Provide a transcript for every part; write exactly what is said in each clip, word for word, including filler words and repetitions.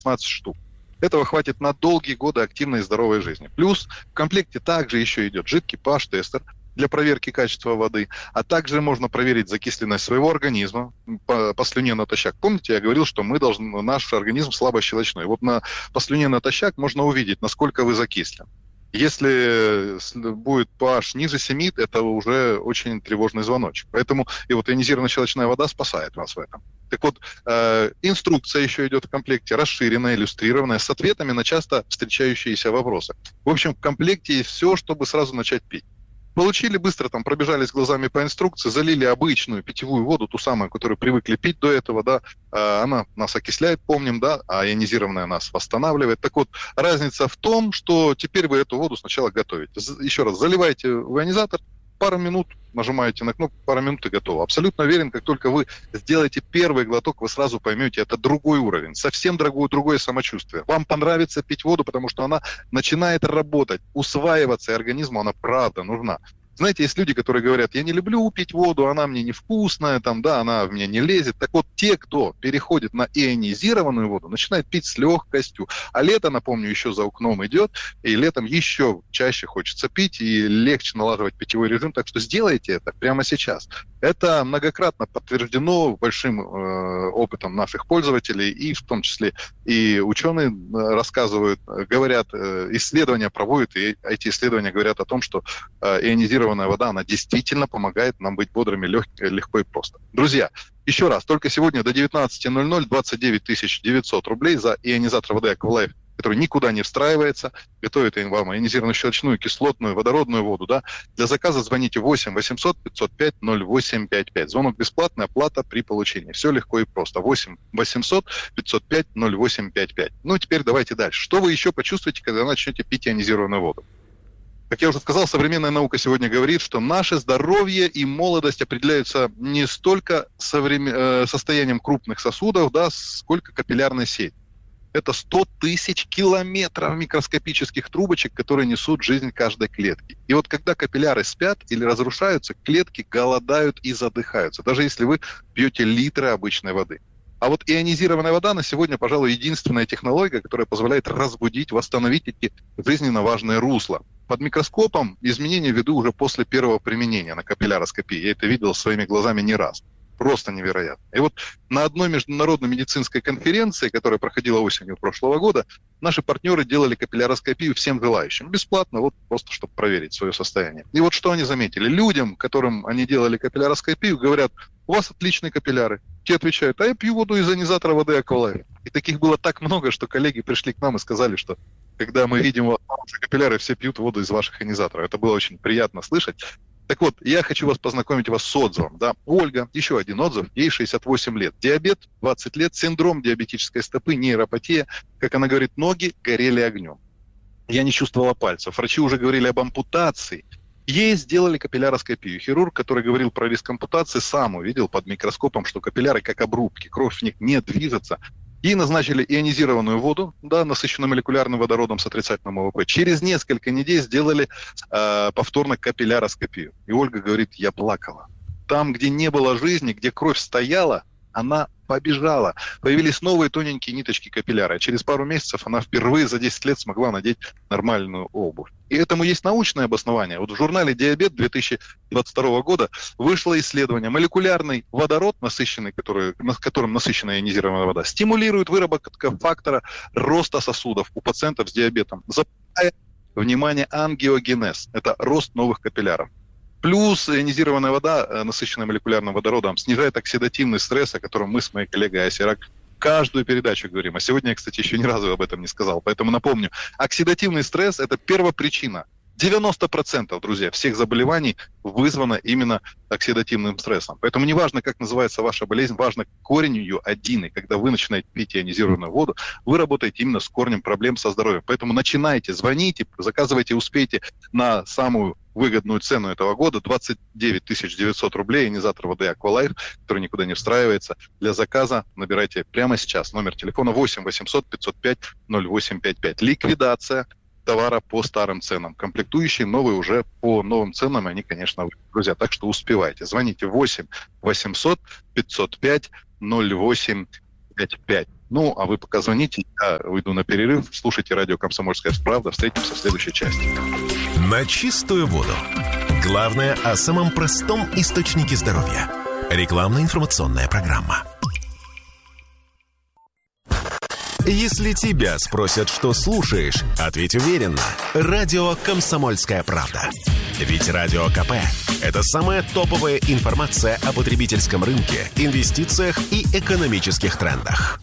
шестнадцать штук. Этого хватит на долгие годы активной и здоровой жизни. Плюс в комплекте также еще идет жидкий pH-тестер для проверки качества воды, а также можно проверить закисленность своего организма по, по слюне натощак. Помните, я говорил, что мы должны, наш организм слабощелочной. Вот на, по слюне натощак можно увидеть, насколько вы закислен. Если будет pH ниже семи, это уже очень тревожный звоночек. Поэтому и вот ионизированная щелочная вода спасает вас в этом. Так вот, э, инструкция еще идет в комплекте, расширенная, иллюстрированная, с ответами на часто встречающиеся вопросы. В общем, в комплекте есть все, чтобы сразу начать пить. Получили быстро, там, пробежались глазами по инструкции, залили обычную питьевую воду, ту самую, которую привыкли пить до этого, да, она нас окисляет, помним, да, а ионизированная нас восстанавливает. Так вот, разница в том, что теперь вы эту воду сначала готовите. Еще раз, заливаете в ионизатор, пару минут, нажимаете на кнопку, пару минут и готово. Абсолютно уверен, как только вы сделаете первый глоток, вы сразу поймете, это другой уровень, совсем другое, другое самочувствие. Вам понравится пить воду, потому что она начинает работать, усваиваться, и организму она правда нужна. Знаете, есть люди, которые говорят, я не люблю пить воду, она мне невкусная, там, да, она в меня не лезет. Так вот, те, кто переходит на ионизированную воду, начинают пить с легкостью. А лето, напомню, еще за окном идет, и летом еще чаще хочется пить, и легче налаживать питьевой режим. Так что сделайте это прямо сейчас. Это многократно подтверждено большим э, опытом наших пользователей, и в том числе и ученые рассказывают, говорят, э, исследования проводят, и эти исследования говорят о том, что э, ионизированная вода, она действительно помогает нам быть бодрыми лег, легко и просто. Друзья, еще раз, только сегодня до девятнадцати ноль-ноль двадцать девять тысяч девятьсот рублей за ионизатор воды Aqualife, который никуда не встраивается, готовит вам ионизированную щелочную, кислотную, водородную воду, да. Для заказа звоните восемь восемьсот пятьсот пять ноль восемь пять пять. Звонок бесплатный, оплата при получении. Все легко и просто. восемь восемьсот пятьсот пять ноль восемь пять пять. Ну, теперь давайте дальше. Что вы еще почувствуете, когда начнете пить ионизированную воду? Как я уже сказал, современная наука сегодня говорит, что наше здоровье и молодость определяются не столько соврем... состоянием крупных сосудов, да, сколько капиллярной сетью. Это сто тысяч километров микроскопических трубочек, которые несут жизнь каждой клетки. И вот когда капилляры спят или разрушаются, клетки голодают и задыхаются, даже если вы пьете литры обычной воды. А вот ионизированная вода на сегодня, пожалуй, единственная технология, которая позволяет разбудить, восстановить эти жизненно важные русла. Под микроскопом изменения веду уже после первого применения на капилляроскопии. Я это видел своими глазами не раз. Просто невероятно. И вот на одной международной медицинской конференции, которая проходила осенью прошлого года, наши партнеры делали капилляроскопию всем желающим. Бесплатно, вот просто чтобы проверить свое состояние. И вот что они заметили. Людям, которым они делали капилляроскопию, говорят, у вас отличные капилляры. Те отвечают, а я пью воду из ионизатора воды Aqualife. И таких было так много, что коллеги пришли к нам и сказали, что когда мы видим ваши капилляры, все пьют воду из ваших ионизаторов. Это было очень приятно слышать. Так вот, я хочу вас познакомить вас с отзывом. Да? Ольга, еще один отзыв, ей шестьдесят восемь лет. Диабет, двадцать лет, синдром диабетической стопы, нейропатия. Как она говорит, ноги горели огнем. Я не чувствовала пальцев. Врачи уже говорили об ампутации. Ей сделали капилляроскопию. Хирург, который говорил про риск ампутации, сам увидел под микроскопом, что капилляры как обрубки, кровь в них не движется. Ей назначили ионизированную воду, да, насыщенную молекулярным водородом с отрицательным ОВП. Через несколько недель сделали э, повторно капилляроскопию. И Ольга говорит, я плакала. Там, где не было жизни, где кровь стояла, она побежала. Появились новые тоненькие ниточки капилляра. Через пару месяцев она впервые за десять лет смогла надеть нормальную обувь. И этому есть научное обоснование. Вот в журнале «Диабет» две тысячи двадцать второго года вышло исследование. Молекулярный водород, насыщенный, который, которым насыщена ионизированная вода, стимулирует выработку фактора роста сосудов у пациентов с диабетом, запуская, внимание, ангиогенез. Это рост новых капилляров. Плюс ионизированная вода, насыщенная молекулярным водородом, снижает оксидативный стресс, о котором мы с моей коллегой Айсирак каждую передачу говорим. А сегодня я, кстати, еще ни разу об этом не сказал. Поэтому напомню, оксидативный стресс – это первопричина. девяносто процентов, друзья, всех заболеваний вызвано именно оксидативным стрессом. Поэтому неважно, как называется ваша болезнь, важно корень ее один. И когда вы начинаете пить ионизированную воду, вы работаете именно с корнем проблем со здоровьем. Поэтому начинайте, звоните, заказывайте, успейте на самую выгодную цену этого года, двадцать девять тысяч девятьсот рублей, ионизатор воды Aqualife, который никуда не встраивается. Для заказа набирайте прямо сейчас номер телефона восемь восемьсот пятьсот пять ноль восемь пять пять. Ликвидация товара по старым ценам. Комплектующие новые уже по новым ценам, они, конечно, друзья, так что успевайте. Звоните восемь восемьсот пятьсот пять ноль восемь пять пять. Ну, а вы пока звоните, я уйду на перерыв. Слушайте радио «Комсомольская правда». Встретимся в следующей части. На чистую воду. Главное о самом простом источнике здоровья. Рекламно-информационная программа. Если тебя спросят, что слушаешь, ответь уверенно. Радио «Комсомольская правда». Ведь Радио КП – это самая топовая информация о потребительском рынке, инвестициях и экономических трендах.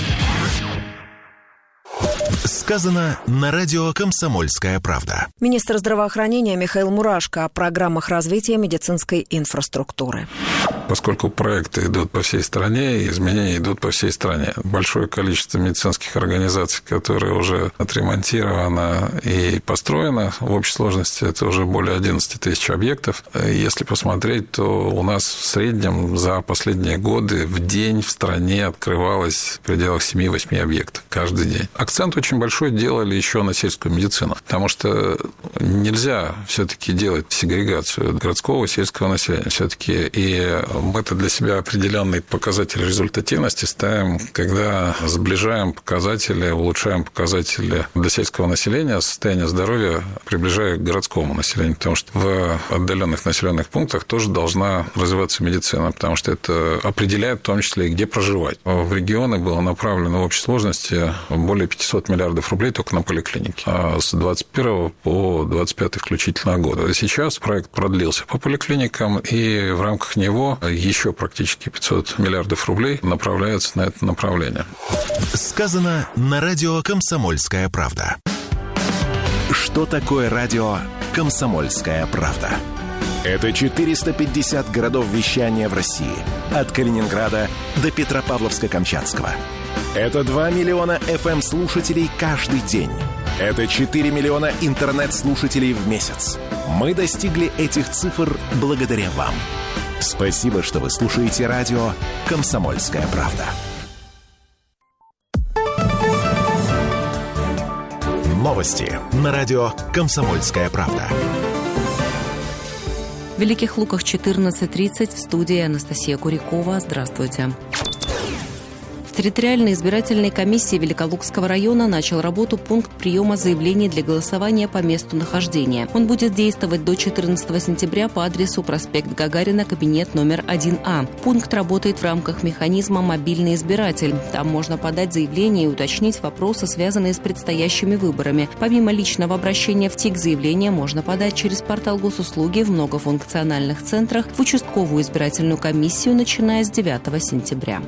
Сказано на радио «Комсомольская правда». Министр здравоохранения Михаил Мурашко о программах развития медицинской инфраструктуры. Поскольку проекты идут по всей стране, и изменения идут по всей стране. Большое количество медицинских организаций, которые уже отремонтировано и построено, в общей сложности это уже более одиннадцать тысяч объектов. Если посмотреть, то у нас в среднем за последние годы в день в стране открывалось в пределах семь-восемь объектов каждый день. Акцент очень большой делали еще на сельскую медицину, потому что нельзя все-таки делать сегрегацию городского и сельского населения. Все-таки и мы-то для себя определенный показатель результативности ставим, когда сближаем показатели, улучшаем показатели для сельского населения, состояние здоровья приближая к городскому населению, потому что в отдаленных населенных пунктах тоже должна развиваться медицина, потому что это определяет в том числе и где проживать. В регионы было направлено в общей сложности более пятьсот миллиардов рублей только на поликлиники, а с двадцать первого по двадцать пятый включительно года. Сейчас проект продлился по поликлиникам, и в рамках него еще практически пятьсот миллиардов рублей направляется на это направление. Сказано на радио «Комсомольская правда». Что такое радио «Комсомольская правда»? Это четыреста пятьдесят городов вещания в России. От Калининграда до Петропавловска-Камчатского. Это два миллиона эф эм-слушателей каждый день. Это четыре миллиона интернет-слушателей в месяц. Мы достигли этих цифр благодаря вам. Спасибо, что вы слушаете радио «Комсомольская правда». Новости на радио «Комсомольская правда». В Великих Луках четырнадцать тридцать, в студии Анастасия Курякова. Здравствуйте. В территориальной избирательной комиссии Великолукского района начал работу пункт приема заявлений для голосования по месту нахождения. Он будет действовать до четырнадцатого сентября по адресу проспект Гагарина, кабинет номер один А. Пункт работает в рамках механизма «Мобильный избиратель». Там можно подать заявление и уточнить вопросы, связанные с предстоящими выборами. Помимо личного обращения в ТИК, заявление можно подать через портал госуслуги в многофункциональных центрах в участковую избирательную комиссию, начиная с девятого сентября.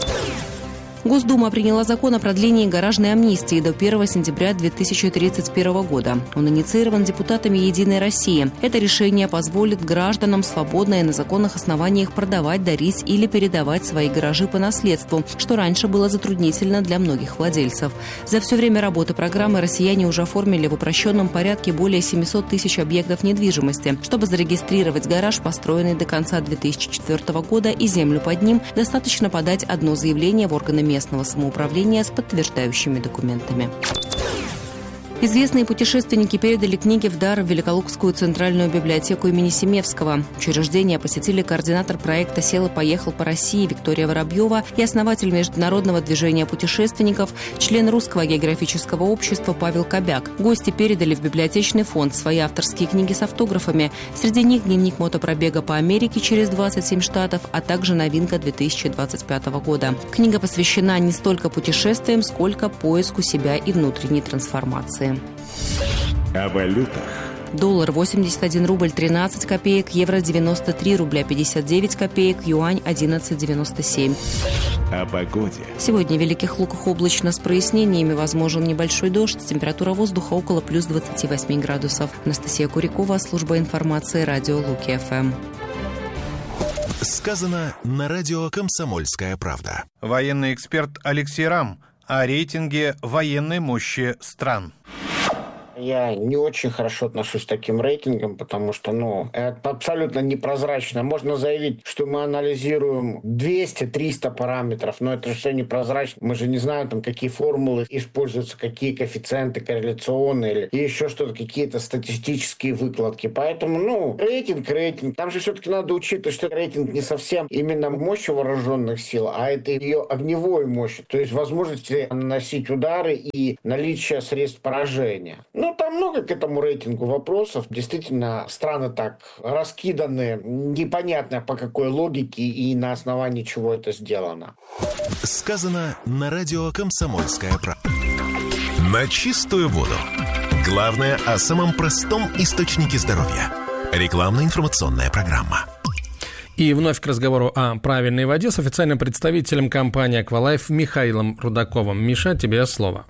Госдума приняла закон о продлении гаражной амнистии до первого сентября две тысячи тридцать первого года. Он инициирован депутатами «Единой России». Это решение позволит гражданам свободно и на законных основаниях продавать, дарить или передавать свои гаражи по наследству, что раньше было затруднительно для многих владельцев. За все время работы программы россияне уже оформили в упрощенном порядке более семьсот тысяч объектов недвижимости. Чтобы зарегистрировать гараж, построенный до конца две тысячи четвёртого года, и землю под ним, достаточно подать одно заявление в органы местного самоуправления с подтверждающими документами. Известные путешественники передали книги в дар в Великолукскую центральную библиотеку имени Семевского. Учреждение посетили координатор проекта «Сел и поехал по России» Виктория Воробьева и основатель международного движения путешественников, член Русского географического общества Павел Кобяк. Гости передали в библиотечный фонд свои авторские книги с автографами. Среди них дневник мотопробега по Америке через двадцать семь штатов, а также новинка две тысячи двадцать пятого года. Книга посвящена не столько путешествиям, сколько поиску себя и внутренней трансформации. О валютах. Доллар восемьдесят один рубль тринадцать копеек, евро девяносто три рубля пятьдесят девять копеек, юань одиннадцать девяносто семь. О погоде. Сегодня в Великих Луках облачно с прояснениями, возможен небольшой дождь, температура воздуха около плюс двадцати восьми градусов. Анастасия Курякова, служба информации, радио Луки-ФМ. Сказано на радио «Комсомольская правда». Военный эксперт Алексей Рам о рейтинге военной мощи стран. Я не очень хорошо отношусь к таким рейтингам, потому что, ну, это абсолютно непрозрачно. Можно заявить, что мы анализируем двести-триста параметров, но это же все непрозрачно. Мы же не знаем, там, какие формулы используются, какие коэффициенты корреляционные или еще что-то, какие-то статистические выкладки. Поэтому, ну, рейтинг, рейтинг. Там же все-таки надо учитывать, что рейтинг не совсем именно мощь вооруженных сил, а это ее огневой мощи, то есть возможности наносить удары и наличие средств поражения. Ну, там много к этому рейтингу вопросов. Действительно, страны так раскиданы, непонятно по какой логике и на основании чего это сделано. Сказано на радио «Комсомольская правда». На чистую воду. Главное о самом простом источнике здоровья. Рекламно-информационная программа. И вновь к разговору о правильной воде с официальным представителем компании «Аквалайф» Михаилом Рудаковым. Миша, тебе слово.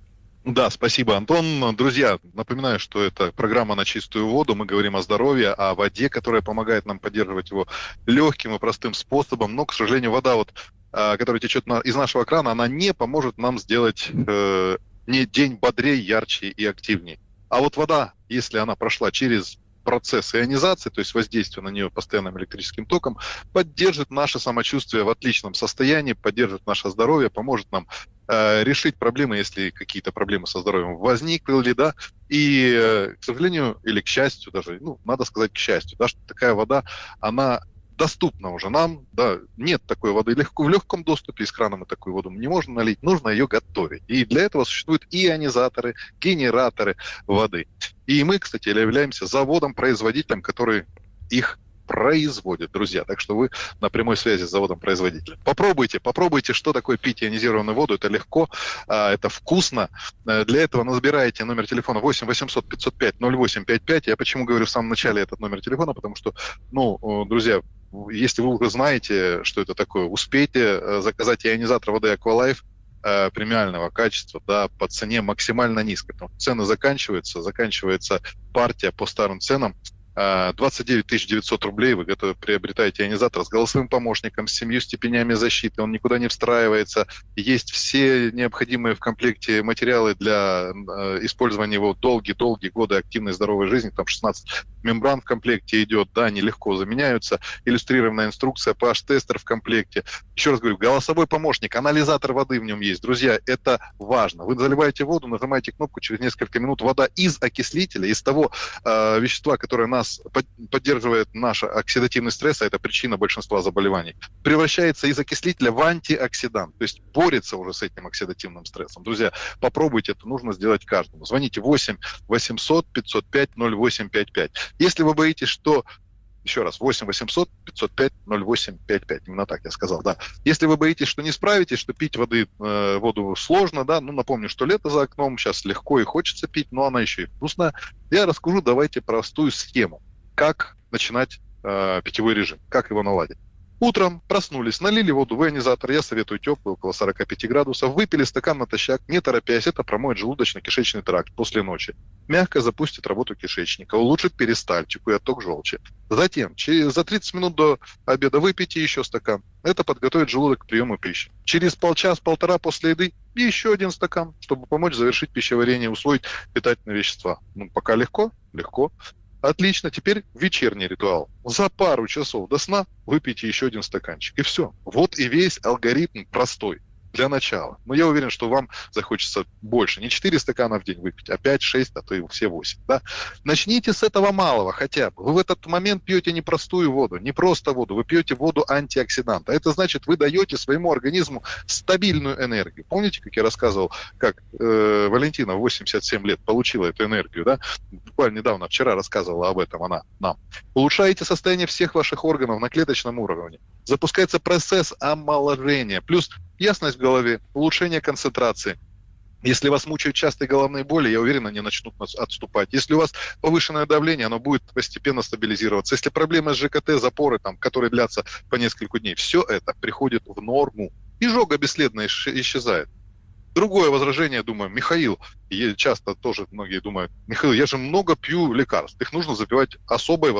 Да, спасибо, Антон. Друзья, напоминаю, что это программа «На чистую воду». Мы говорим о здоровье, о воде, которая помогает нам поддерживать его легким и простым способом. Но, к сожалению, вода, вот, которая течет из нашего крана, она не поможет нам сделать э, не день бодрее, ярче и активнее. А вот вода, если она прошла через процесс ионизации, то есть воздействие на нее постоянным электрическим током, поддержит наше самочувствие в отличном состоянии, поддержит наше здоровье, поможет нам э, решить проблемы, если какие-то проблемы со здоровьем возникли, да, и, э, к сожалению, или к счастью даже, ну, надо сказать к счастью, да, что такая вода, она доступна уже нам, да, нет такой воды легко, в легком доступе, из крана мы такую воду не можем налить, нужно ее готовить. И для этого существуют ионизаторы, генераторы воды. И мы, кстати, являемся заводом-производителем, который их производит, друзья. Так что вы на прямой связи с заводом-производителем. Попробуйте, попробуйте, что такое пить ионизированную воду. Это легко, это вкусно. Для этого набираете номер телефона восемь восемьсот пятьсот пять ноль восемь пять пять. Я почему говорю в самом начале этот номер телефона? Потому что, ну, друзья, если вы уже знаете, что это такое, успейте заказать ионизатор воды Аквалайф премиального качества, да, по цене максимально низкой. Потому что цены заканчиваются, заканчивается партия по старым ценам. двадцать девять тысяч девятьсот рублей вы готовы приобретаете ионизатор с голосовым помощником, с семью степенями защиты, он никуда не встраивается, есть все необходимые в комплекте материалы для э, использования его долгие-долгие годы активной здоровой жизни, там шестнадцать мембран в комплекте идет, да, они легко заменяются, иллюстрированная инструкция, pH-тестер в комплекте, еще раз говорю, голосовой помощник, анализатор воды в нем есть, друзья, это важно, вы заливаете воду, нажимаете кнопку, через несколько минут вода из окислителя, из того э, вещества, которое нас поддерживает наш оксидативный стресс, а это причина большинства заболеваний, превращается из окислителя в антиоксидант, то есть борется уже с этим оксидативным стрессом. Друзья, попробуйте, это нужно сделать каждому. Звоните восемь восемьсот пятьсот пять ноль восемь пять пять. Если вы боитесь, что... Еще раз, восемь восемьсот пятьсот пять ноль восемь пять пять. Именно так я сказал, да. Если вы боитесь, что не справитесь, что пить воды, э, воду сложно, да, ну, напомню, что лето за окном, сейчас легко и хочется пить, но она еще и вкусная. Я расскажу, давайте простую схему, как начинать э, питьевой режим, как его наладить. Утром проснулись, налили воду в ионизатор, я советую теплую, около сорок пять градусов, выпили стакан натощак, не торопясь, это промоет желудочно-кишечный тракт после ночи. Мягко запустит работу кишечника, улучшит перистальтику и отток желчи. Затем, через, за тридцать минут до обеда выпейте еще стакан. Это подготовит желудок к приему пищи. Через полчас-полтора после еды еще один стакан, чтобы помочь завершить пищеварение, усвоить питательные вещества. Ну, пока легко? Легко. Отлично, теперь вечерний ритуал. За пару часов до сна выпейте еще один стаканчик. И все. Вот и весь алгоритм простой для начала. Но я уверен, что вам захочется больше. Не четыре стакана в день выпить, а пять, шесть, а то и все восемь. Да? Начните с этого малого хотя бы. Вы в этот момент пьете не простую воду, не просто воду. Вы пьете воду антиоксиданта. Это значит, вы даете своему организму стабильную энергию. Помните, как я рассказывал, как э, Валентина в восемьдесят семь лет получила эту энергию, да? Буквально недавно, вчера рассказывала об этом она нам. Улучшаете состояние всех ваших органов на клеточном уровне. Запускается процесс омоложения. Плюс ясность в голове, улучшение концентрации. Если вас мучают частые головные боли, я уверен, они начнут отступать. Если у вас повышенное давление, оно будет постепенно стабилизироваться. Если проблемы с ЖКТ, запоры, там, которые длятся по несколько дней, все это приходит в норму. Изжога бесследно исчезает. Другое возражение, думаю, Михаил, и часто тоже многие думают, Михаил, я же много пью лекарств, их нужно запивать особой водой.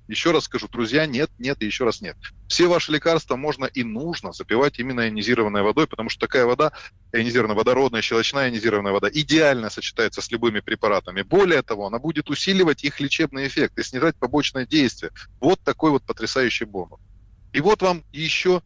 Еще раз скажу, друзья, нет, нет и еще раз нет. Все ваши лекарства можно и нужно запивать именно ионизированной водой, потому что такая вода, ионизированная, водородная, щелочная ионизированная вода, идеально сочетается с любыми препаратами. Более того, она будет усиливать их лечебный эффект и снижать побочное действие. Вот такой вот потрясающий бонус. И вот вам еще,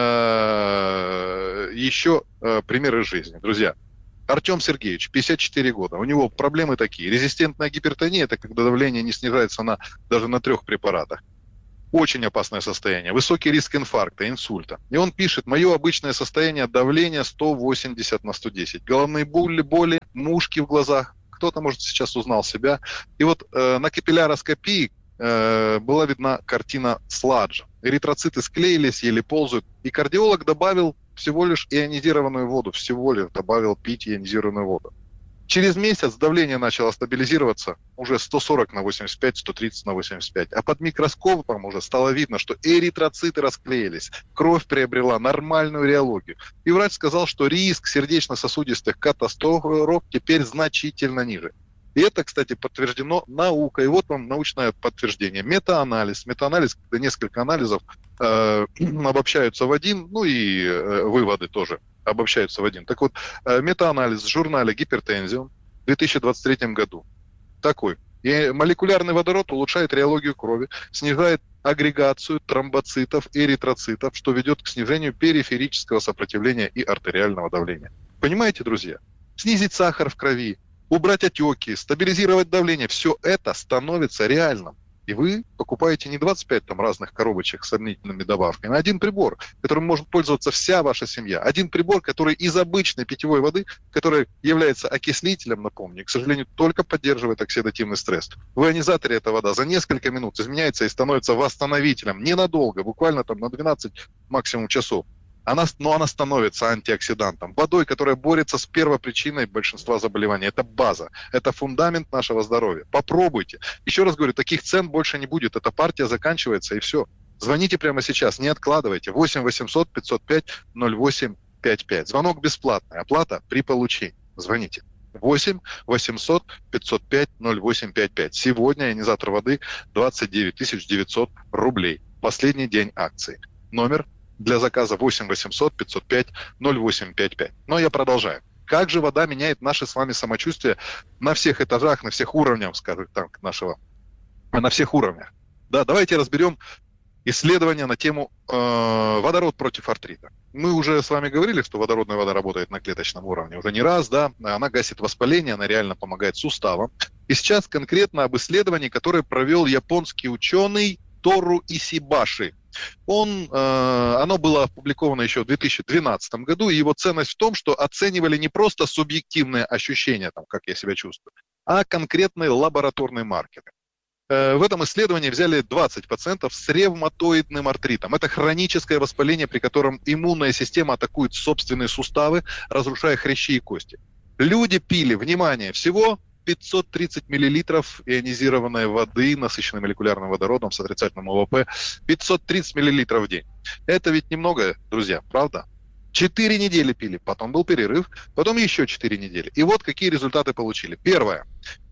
э, еще э, примеры жизни, друзья. Артем Сергеевич, пятьдесят четыре года. У него проблемы такие. Резистентная гипертония, это когда давление не снижается на, даже на трех препаратах. Очень опасное состояние. Высокий риск инфаркта, инсульта. И он пишет: мое обычное состояние давления сто восемьдесят на сто десять. Головные боли, боли, мушки в глазах. Кто-то, может, сейчас узнал себя. И вот э, на капилляроскопии э, была видна картина сладжа. Эритроциты склеились, еле ползают. И кардиолог добавил всего лишь ионизированную воду, всего лишь добавил пить ионизированную воду. Через месяц давление начало стабилизироваться уже сто сорок на восемьдесят пять, сто тридцать на восемьдесят пять. А под микроскопом уже стало видно, что эритроциты расклеились, кровь приобрела нормальную реологию. И врач сказал, что риск сердечно-сосудистых катастроф теперь значительно ниже. И это, кстати, подтверждено наукой. И вот вам научное подтверждение. Метаанализ. Метаанализ, когда несколько анализов э, обобщаются в один, ну и э, выводы тоже обобщаются в один. Так вот, э, метаанализ в журнале «Гипертензиум» в две тысячи двадцать третьем году такой. И молекулярный водород улучшает реологию крови, снижает агрегацию тромбоцитов и эритроцитов, что ведет к снижению периферического сопротивления и артериального давления. Понимаете, друзья? Снизить сахар в крови, убрать отеки, стабилизировать давление, все это становится реальным. И вы покупаете не двадцать пять там разных коробочек с сомнительными добавками, а один прибор, которым может пользоваться вся ваша семья. Один прибор, который из обычной питьевой воды, который является окислителем, напомню, к сожалению, только поддерживает оксидативный стресс. В ионизаторе эта вода за несколько минут изменяется и становится восстановителем. Ненадолго, буквально там на двенадцать максимум часов. Она, но она становится антиоксидантом. Водой, которая борется с первопричиной большинства заболеваний. Это база, это фундамент нашего здоровья. Попробуйте. Еще раз говорю, таких цен больше не будет. Эта партия заканчивается, и все. Звоните прямо сейчас, не откладывайте. восемь восемьсот пятьсот пять ноль восемь пять пять. Звонок бесплатный, оплата при получении. Звоните. восемь восемьсот пятьсот пять ноль восемь пять пять. Сегодня ионизатор воды двадцать девять тысяч девятьсот рублей. Последний день акции. Номер для заказа восемь восемьсот пятьсот пять ноль восемь пять пять. Но я продолжаю. Как же вода меняет наше с вами самочувствие на всех этажах, на всех уровнях, скажем так, нашего, на всех уровнях. Да, давайте разберем исследования на тему э, водород против артрита. Мы уже с вами говорили, что водородная вода работает на клеточном уровне уже не раз, да, она гасит воспаление, она реально помогает суставам. И сейчас конкретно об исследовании, которое провел японский ученый Тору Исибаши. Он, э, оно было опубликовано еще в две тысячи двенадцатом году, и его ценность в том, что оценивали не просто субъективные ощущения, там, как я себя чувствую, а конкретные лабораторные маркеры. Э, в этом исследовании взяли двадцать пациентов с ревматоидным артритом. Это хроническое воспаление, при котором иммунная система атакует собственные суставы, разрушая хрящи и кости. Люди пили, внимание, всего пятьсот тридцать миллилитров ионизированной воды, насыщенной молекулярным водородом с отрицательным ОВП, пятьсот тридцать миллилитров в день. Это ведь немного, друзья, правда? Четыре недели пили, потом был перерыв, потом еще четыре недели. И вот какие результаты получили. Первое.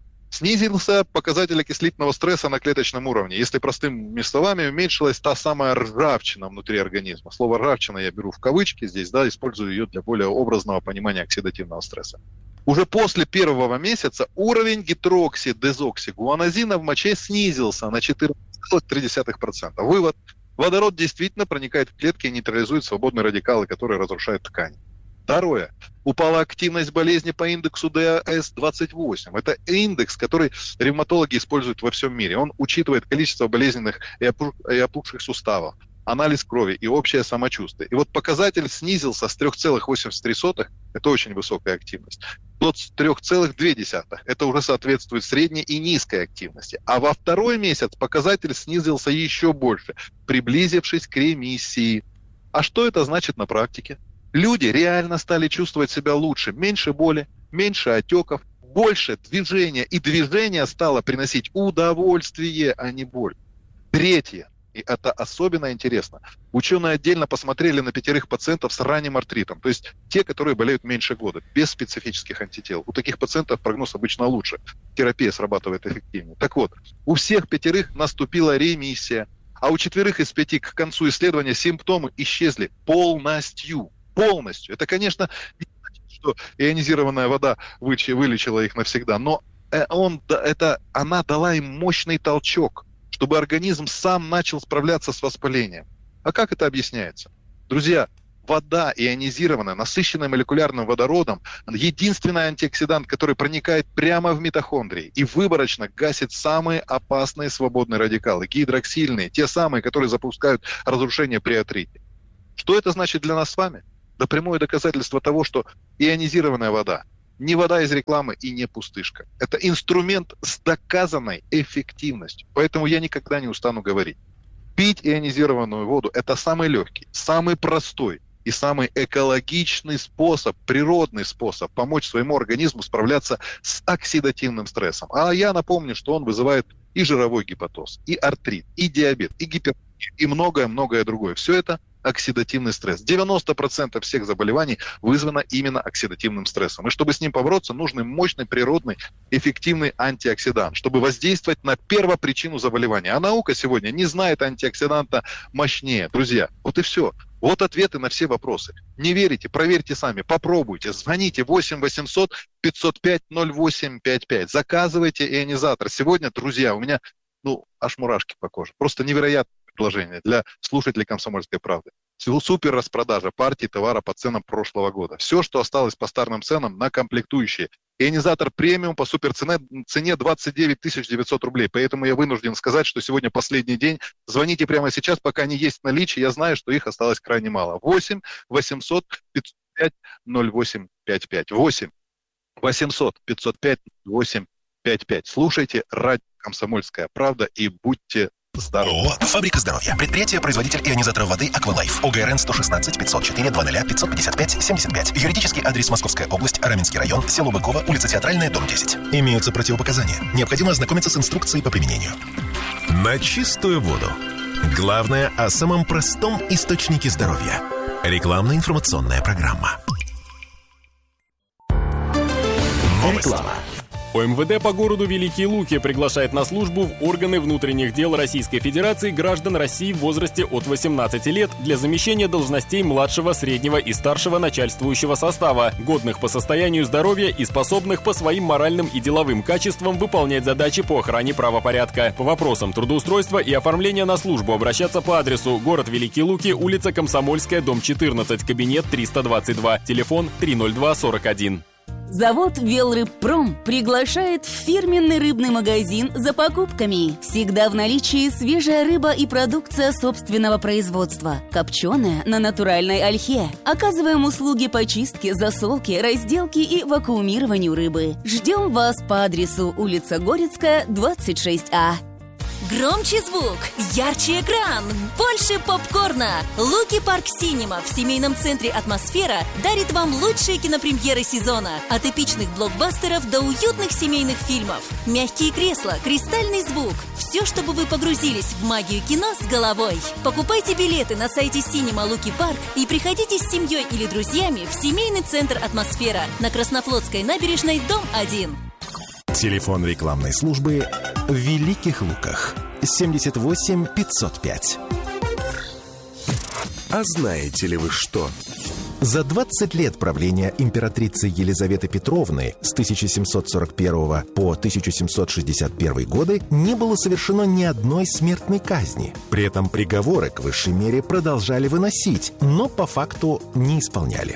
Снизился показатель окислительного стресса на клеточном уровне. Если простыми словами, уменьшилась та самая ржавчина внутри организма. Слово «ржавчина» я беру в кавычки здесь, да, использую ее для более образного понимания оксидативного стресса. Уже после первого месяца уровень гидроксидезоксигуанозина в моче снизился на четырнадцать целых три десятых процента. Вывод. Водород действительно проникает в клетки и нейтрализует свободные радикалы, которые разрушают ткани. Второе. Упала активность болезни по индексу ди эс двадцать восемь. Это индекс, который ревматологи используют во всем мире. Он учитывает количество болезненных и опухших суставов, анализ крови и общее самочувствие. И вот показатель снизился с три целых восемьдесят три сотых, это очень высокая активность, до три целых две десятых, это уже соответствует средней и низкой активности. А во второй месяц показатель снизился еще больше, приблизившись к ремиссии. А что это значит на практике? Люди реально стали чувствовать себя лучше, меньше боли, меньше отеков, больше движения, и движение стало приносить удовольствие, а не боль. Третье. И это особенно интересно. Ученые отдельно посмотрели на пятерых пациентов с ранним артритом, то есть те, которые болеют меньше года, без специфических антител. У таких пациентов прогноз обычно лучше, терапия срабатывает эффективнее. Так вот, у всех пятерых наступила ремиссия, а у четверых из пяти к концу исследования симптомы исчезли полностью. Полностью. Это, конечно, не значит, что ионизированная вода вылечила их навсегда, но он, это, она дала им мощный толчок, чтобы организм сам начал справляться с воспалением. А как это объясняется? Друзья, вода ионизированная, насыщенная молекулярным водородом, единственный антиоксидант, который проникает прямо в митохондрии и выборочно гасит самые опасные свободные радикалы, гидроксильные, те самые, которые запускают разрушение при артрите. Что это значит для нас с вами? Да прямое доказательство того, что ионизированная вода не вода из рекламы и не пустышка. Это инструмент с доказанной эффективностью. Поэтому я никогда не устану говорить. Пить ионизированную воду – это самый легкий, самый простой и самый экологичный способ, природный способ помочь своему организму справляться с оксидативным стрессом. А я напомню, что он вызывает и жировой гепатоз, и артрит, и диабет, и гипертонию, и многое-многое другое. Все это оксидативный стресс. девяносто процентов всех заболеваний вызвано именно оксидативным стрессом. И чтобы с ним побороться, нужен мощный, природный, эффективный антиоксидант, чтобы воздействовать на первопричину заболевания. А наука сегодня не знает антиоксиданта мощнее. Друзья, вот и все. Вот ответы на все вопросы. Не верите? Проверьте сами, попробуйте. Звоните восемь восемьсот пятьсот пять ноль восемь пять пять. Заказывайте ионизатор. Сегодня, друзья, у меня ну, аж мурашки по коже. Просто невероятное предложение для слушателей «Комсомольской правды». Супер распродажа партии товара по ценам прошлого года. Все, что осталось по старым ценам, на комплектующие. Ионизатор премиум по суперцене цене двадцать девять тысяч девятьсот рублей. Поэтому я вынужден сказать, что сегодня последний день. Звоните прямо сейчас, пока они есть в наличии. Я знаю, что их осталось крайне мало. восемь восемьсот пятьсот пять ноль восемь пять пять. восемь восемьсот пятьсот пять ноль восемь пять пять. Слушайте радио «Комсомольская правда» и будьте здоровы. ООО «Фабрика здоровья». Предприятие-производитель ионизаторов воды «Аквалайф». ОГРН сто шестнадцать пятьсот четыре двадцать пятьсот пятьдесят пять семьдесят пять. Юридический адрес: Московская область, Раменский район, село Быково, улица Театральная, дом десять. Имеются противопоказания. Необходимо ознакомиться с инструкцией по применению. На чистую воду. Главное о самом простом источнике здоровья. Рекламно-информационная программа. Реклама. ОМВД по городу Великие Луки приглашает на службу в органы внутренних дел Российской Федерации граждан России в возрасте от восемнадцати лет для замещения должностей младшего, среднего и старшего начальствующего состава, годных по состоянию здоровья и способных по своим моральным и деловым качествам выполнять задачи по охране правопорядка. По вопросам трудоустройства и оформления на службу обращаться по адресу: город Великие Луки, улица Комсомольская, дом четырнадцать, кабинет триста двадцать два, телефон три ноль два сорок один. Завод «Велрыбпром» приглашает в фирменный рыбный магазин за покупками. Всегда в наличии свежая рыба и продукция собственного производства. Копченая на натуральной ольхе. Оказываем услуги по чистке, засолке, разделке и вакуумированию рыбы. Ждем вас по адресу улица Горецкая, двадцать шесть А. Громче звук, ярче экран, больше попкорна. Луки Парк Синема в семейном центре «Атмосфера» дарит вам лучшие кинопремьеры сезона. От эпичных блокбастеров до уютных семейных фильмов. Мягкие кресла, кристальный звук. Все, чтобы вы погрузились в магию кино с головой. Покупайте билеты на сайте Синема Луки Парк и приходите с семьей или друзьями в семейный центр «Атмосфера» на Краснофлотской набережной, дом один. Телефон рекламной службы в Великих Луках. семьдесят восемь пятьсот пять. А знаете ли вы что? За двадцать лет правления императрицы Елизаветы Петровны с тысяча семьсот сорок первого по тысяча семьсот шестьдесят первый годы не было совершено ни одной смертной казни. При этом приговоры к высшей мере продолжали выносить, но по факту не исполняли.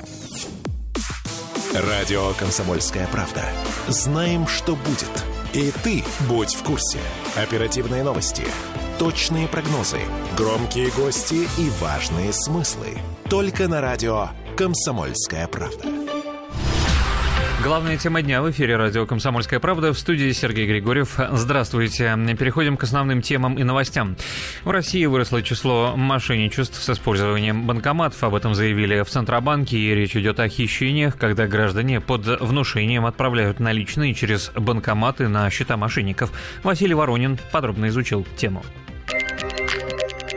Радио «Комсомольская правда». Знаем, что будет. И ты будь в курсе. Оперативные новости, точные прогнозы, громкие гости и важные смыслы. Только на радио «Комсомольская правда». Главная тема дня в эфире радио «Комсомольская правда». В студии Сергей Григорьев. Здравствуйте. Переходим к основным темам и новостям. В России выросло число мошенничеств с использованием банкоматов. Об этом заявили в Центробанке. И речь идет о хищениях, когда граждане под внушением отправляют наличные через банкоматы на счета мошенников. Василий Воронин подробно изучил тему.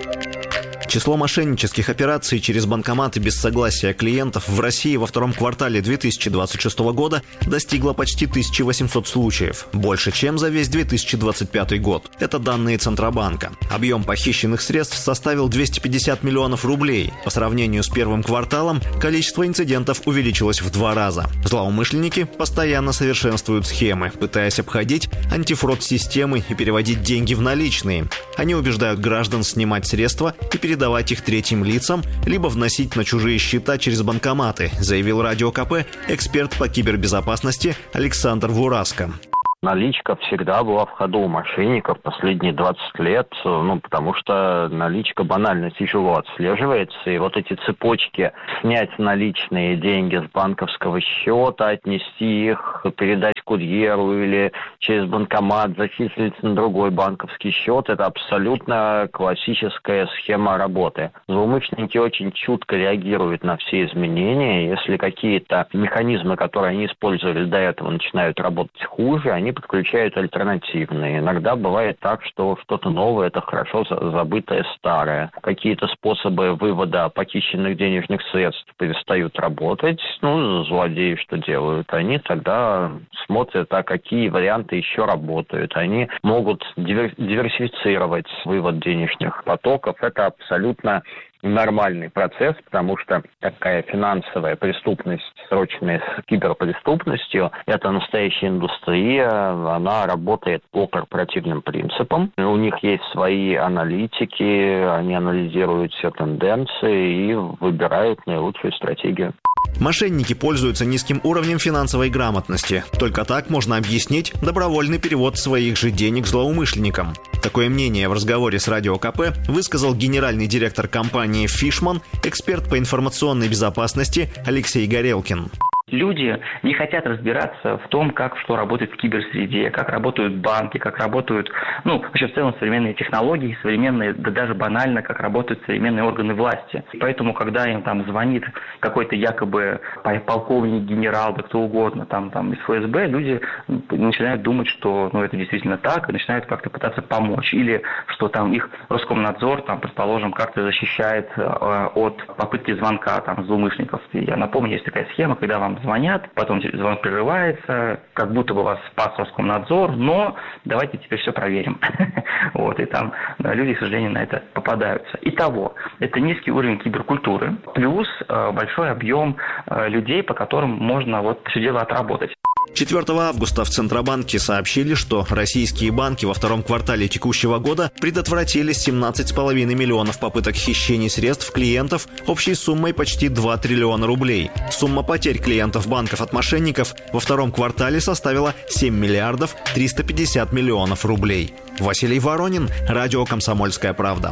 Число мошеннических операций через банкоматы без согласия клиентов в России во втором квартале две тысячи двадцать шестого года достигло почти тысяча восемьсот случаев, больше, чем за весь две тысячи двадцать пятый год. Это данные Центробанка. Объем похищенных средств составил двести пятьдесят миллионов рублей. По сравнению с первым кварталом количество инцидентов увеличилось в два раза. Злоумышленники постоянно совершенствуют схемы, пытаясь обходить антифрод-системы и переводить деньги в наличные. Они убеждают граждан снимать средства и передавать их третьим лицам, либо вносить на чужие счета через банкоматы, заявил Радио КП эксперт по кибербезопасности Александр Вураско. Наличка всегда была в ходу у мошенников последние двадцать лет, ну, потому что наличка банально тяжело отслеживается, и вот эти цепочки снять наличные деньги с банковского счета, отнести их, передать курьеру или через банкомат зачислить на другой банковский счет, это абсолютно классическая схема работы. Злоумышленники очень чутко реагируют на все изменения, если какие-то механизмы, которые они использовали до этого, начинают работать хуже, они подключают альтернативные. Иногда бывает так, что что-то новое – это хорошо забытое старое. Какие-то способы вывода похищенных денежных средств перестают работать. Ну, злодеи что делают? Они тогда смотрят, а какие варианты еще работают. Они могут диверсифицировать вывод денежных потоков. Это абсолютно нормальный процесс, потому что такая финансовая преступность, срочная с киберпреступностью, это настоящая индустрия, она работает по корпоративным принципам. У них есть свои аналитики, они анализируют все тенденции и выбирают наилучшую стратегию. Мошенники пользуются низким уровнем финансовой грамотности. Только так можно объяснить добровольный перевод своих же денег злоумышленникам. Такое мнение в разговоре с Радио КП высказал генеральный директор компании «Фишман», эксперт по информационной безопасности Алексей Горелкин. Люди не хотят разбираться в том, как что работает в киберсреде, как работают банки, как работают, ну, вообще в целом современные технологии, современные, да даже банально, как работают современные органы власти. Поэтому, когда им там звонит какой-то якобы полковник, генерал, да кто угодно, там, там из эф эс бэ, люди начинают думать, что, ну, это действительно так, и начинают как-то пытаться помочь. Или что там их Роскомнадзор, там, предположим, как-то защищает э, от попытки звонка там злоумышленников. Я напомню, есть такая схема, когда вам звонят, потом звонок прерывается, как будто бы вас спас Роскомнадзор, но давайте теперь все проверим. Вот, и там люди, к сожалению, на это попадаются. Итого, это низкий уровень киберкультуры, плюс большой объем людей, по которым можно вот все дело отработать. четвёртого августа в Центробанке сообщили, что российские банки во втором квартале текущего года предотвратили семнадцать с половиной миллионов попыток хищений средств клиентов общей суммой почти два триллиона рублей. Сумма потерь клиентов банков от мошенников во втором квартале составила семь миллиардов триста пятьдесят миллионов рублей. Василий Воронин, Радио «Комсомольская правда».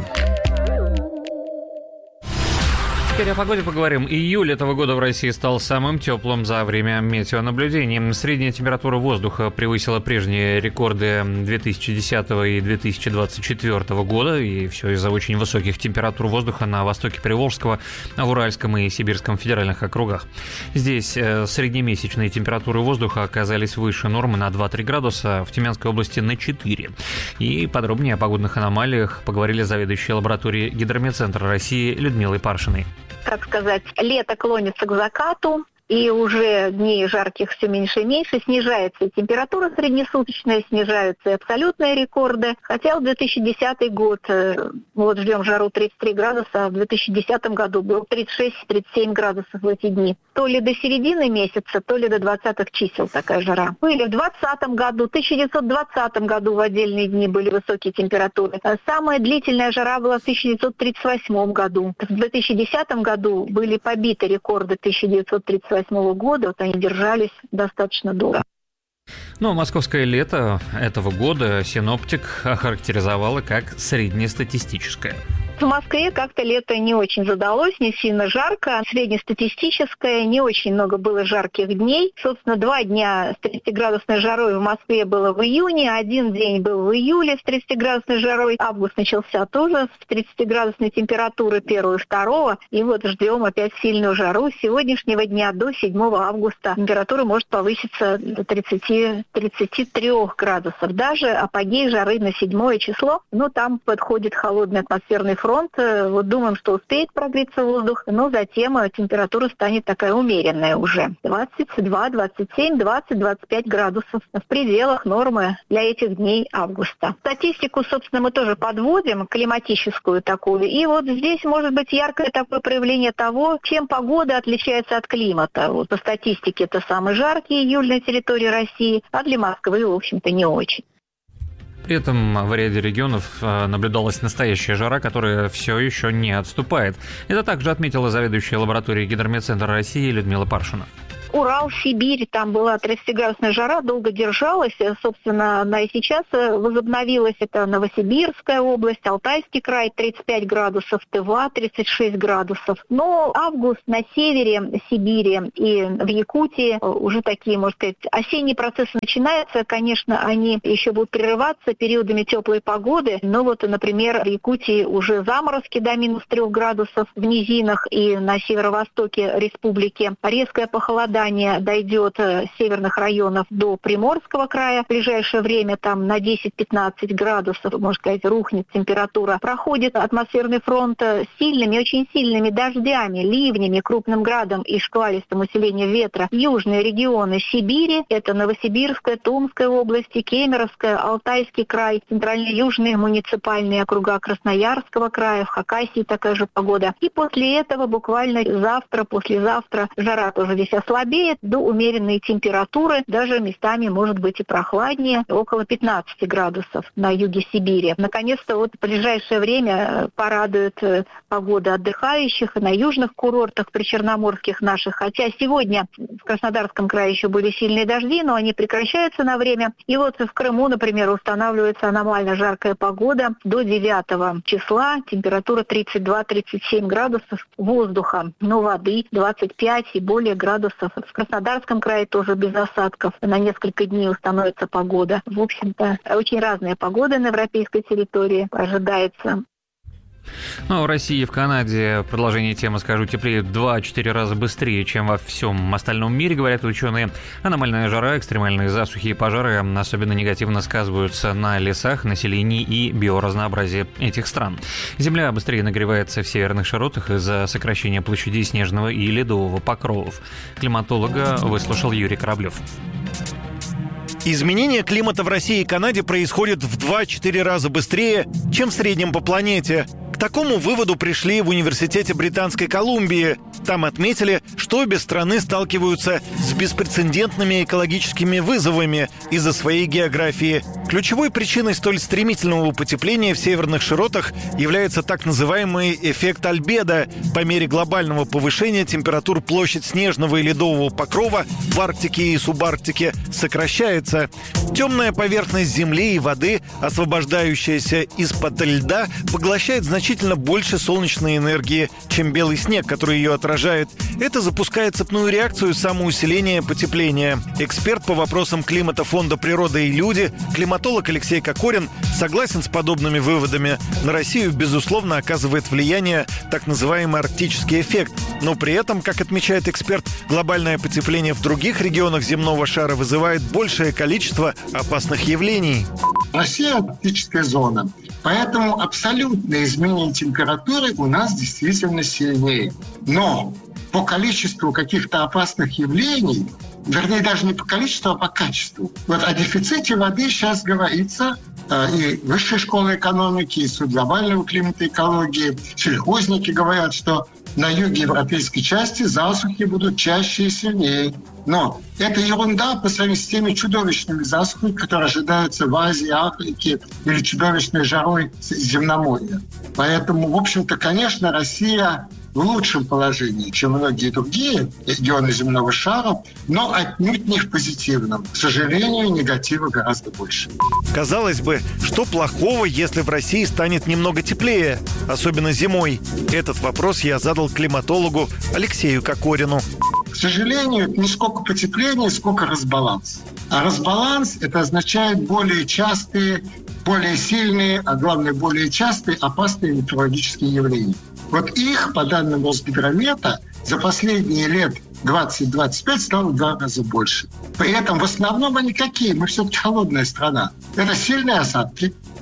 Теперь о погоде поговорим. Июль этого года в России стал самым теплым за время метеонаблюдений. Средняя температура воздуха превысила прежние рекорды две тысячи десятого и две тысячи двадцать четвёртого года. И все из-за очень высоких температур воздуха на востоке Приволжского, в Уральском и Сибирском федеральных округах. Здесь среднемесячные температуры воздуха оказались выше нормы на два-три градуса, в Тюменской области на четыре. И подробнее о погодных аномалиях поговорили с заведующей лабораторией Гидрометцентра России Людмилой Паршиной. Так сказать, лето клонится к закату, и уже дней жарких все меньше и меньше, снижается и температура среднесуточная, снижаются и абсолютные рекорды. Хотя в две тысячи десятый год, вот ждем жару тридцать три градуса, а в две тысячи десятом году был тридцать шесть - тридцать семь градусов в эти дни. То ли до середины месяца, то ли до двадцатых чисел такая жара. Или в двадцатом году, в тысяча девятьсот двадцатом году в отдельные дни были высокие температуры. А самая длительная жара была в тысяча девятьсот тридцать восьмом году. В две тысячи десятом году были побиты рекорды тысяча девятьсот тридцать восьмого года, вот они держались достаточно долго. Ну, московское лето этого года синоптик охарактеризовала как среднестатистическое. В Москве как-то лето не очень задалось, не сильно жарко, среднестатистическое, не очень много было жарких дней. Собственно, два дня с тридцатиградусной жарой в Москве было в июне, один день был в июле с тридцатиградусной жарой. Август начался тоже с тридцатиградусной температуры первого и второго. И вот ждем опять сильную жару. С сегодняшнего дня до седьмого августа температура может повыситься до тридцати трёх градусов. Даже апогей жары на седьмое число, но там подходит холодный атмосферный фронт. фронт. Вот думаем, что успеет прогреться воздух, но затем температура станет такая умеренная уже. двадцать два, двадцать семь, двадцать, двадцать пять градусов в пределах нормы для этих дней августа. Статистику, собственно, мы тоже подводим, климатическую такую. И вот здесь может быть яркое такое проявление того, чем погода отличается от климата. Вот по статистике это самый жаркий июль на территории России, а для Москвы, в общем-то, не очень. При этом в ряде регионов наблюдалась настоящая жара, которая все еще не отступает. Это также отметила заведующая лабораторией Гидрометцентра России Людмила Паршина. Урал, Сибирь, там была тридцатиградусная жара, долго держалась. Собственно, она и сейчас возобновилась. Это Новосибирская область, Алтайский край, тридцать пять градусов, Тыва, тридцать шесть градусов. Но август на севере Сибири и в Якутии уже такие, можно сказать, осенние процессы начинаются. Конечно, они еще будут прерываться периодами теплой погоды. Но вот, например, в Якутии уже заморозки до минус трех градусов в низинах и на северо-востоке республики. Резкое похолодание дойдет с северных районов до Приморского края. В ближайшее время там на десять-пятнадцать градусов, можно сказать, рухнет температура. Проходит атмосферный фронт с сильными, очень сильными дождями, ливнями, крупным градом и шквалистым усилением ветра. Южные регионы Сибири, это Новосибирская, Томская области, Кемеровская, Алтайский край, центрально-южные муниципальные округа Красноярского края, в Хакасии такая же погода. И после этого буквально завтра, послезавтра жара тоже здесь ослабеет до умеренной температуры, даже местами может быть и прохладнее, около пятнадцати градусов на юге Сибири. Наконец-то вот в ближайшее время порадует погода отдыхающих на южных курортах причерноморских наших, хотя сегодня в Краснодарском крае еще были сильные дожди, но они прекращаются на время. И вот в Крыму, например, устанавливается аномально жаркая погода до девятого числа, температура тридцать два - тридцать семь градусов воздуха, но воды двадцать пять и более градусов. В Краснодарском крае тоже без осадков. На несколько дней установится погода. В общем-то, очень разная погода на европейской территории ожидается. Ну, в России и в Канаде, в продолжении темы скажу, теплее в два-четыре раза быстрее, чем во всем остальном мире, говорят ученые. Аномальная жара, экстремальные засухи и пожары особенно негативно сказываются на лесах, населении и биоразнообразии этих стран. Земля быстрее нагревается в северных широтах из-за сокращения площадей снежного и ледового покровов. Климатолога выслушал Юрий Кораблев. Изменение климата в России и Канаде происходит в два-четыре раза быстрее, чем в среднем по планете. К такому выводу пришли в Университете Британской Колумбии. Там отметили, что обе страны сталкиваются с беспрецедентными экологическими вызовами из-за своей географии. Ключевой причиной столь стремительного потепления в северных широтах является так называемый эффект альбедо. По мере глобального повышения температур площадь снежного и ледового покрова в Арктике и субарктике сокращается. Темная поверхность земли и воды, освобождающаяся из-под льда, поглощает значительно больше солнечной энергии, чем белый снег, который ее отражает. Это запускает цепную реакцию самоусиления потепления. Эксперт по вопросам климата Фонда «Природа и люди», климатолог Алексей Кокорин, согласен с подобными выводами. На Россию, безусловно, оказывает влияние так называемый арктический эффект. Но при этом, как отмечает эксперт, глобальное потепление в других регионах земного шара вызывает большее количество опасных явлений. Россия – арктическая зона. Поэтому абсолютное изменение температуры у нас действительно сильнее. Но по количеству каких-то опасных явлений, вернее, даже не по количеству, а по качеству. Вот о дефиците воды сейчас говорится и Высшей школы экономики, и Суд глобального климата и экологии. Сельхозники говорят, что на юге европейской части засухи будут чаще и сильнее. Но это ерунда по сравнению с теми чудовищными засухами, которые ожидаются в Азии, Африке или чудовищной жарой земноморья. Поэтому, в общем-то, конечно, Россия в лучшем положении, чем многие другие регионы земного шара, но отнюдь не в позитивном. К сожалению, негатива гораздо больше. Казалось бы, что плохого, если в России станет немного теплее, особенно зимой? Этот вопрос я задал климатологу Алексею Кокорину. К сожалению, это не сколько потепление, сколько разбаланс. А разбаланс – это означает более частые, более сильные, а главное, более частые опасные метеорологические явления. Вот их, по данным Росгидромета, за последние лет двадцать-двадцать пять стало в два раза больше. При этом в основном они какие? Мы все-таки холодная страна. Это сильные осадки,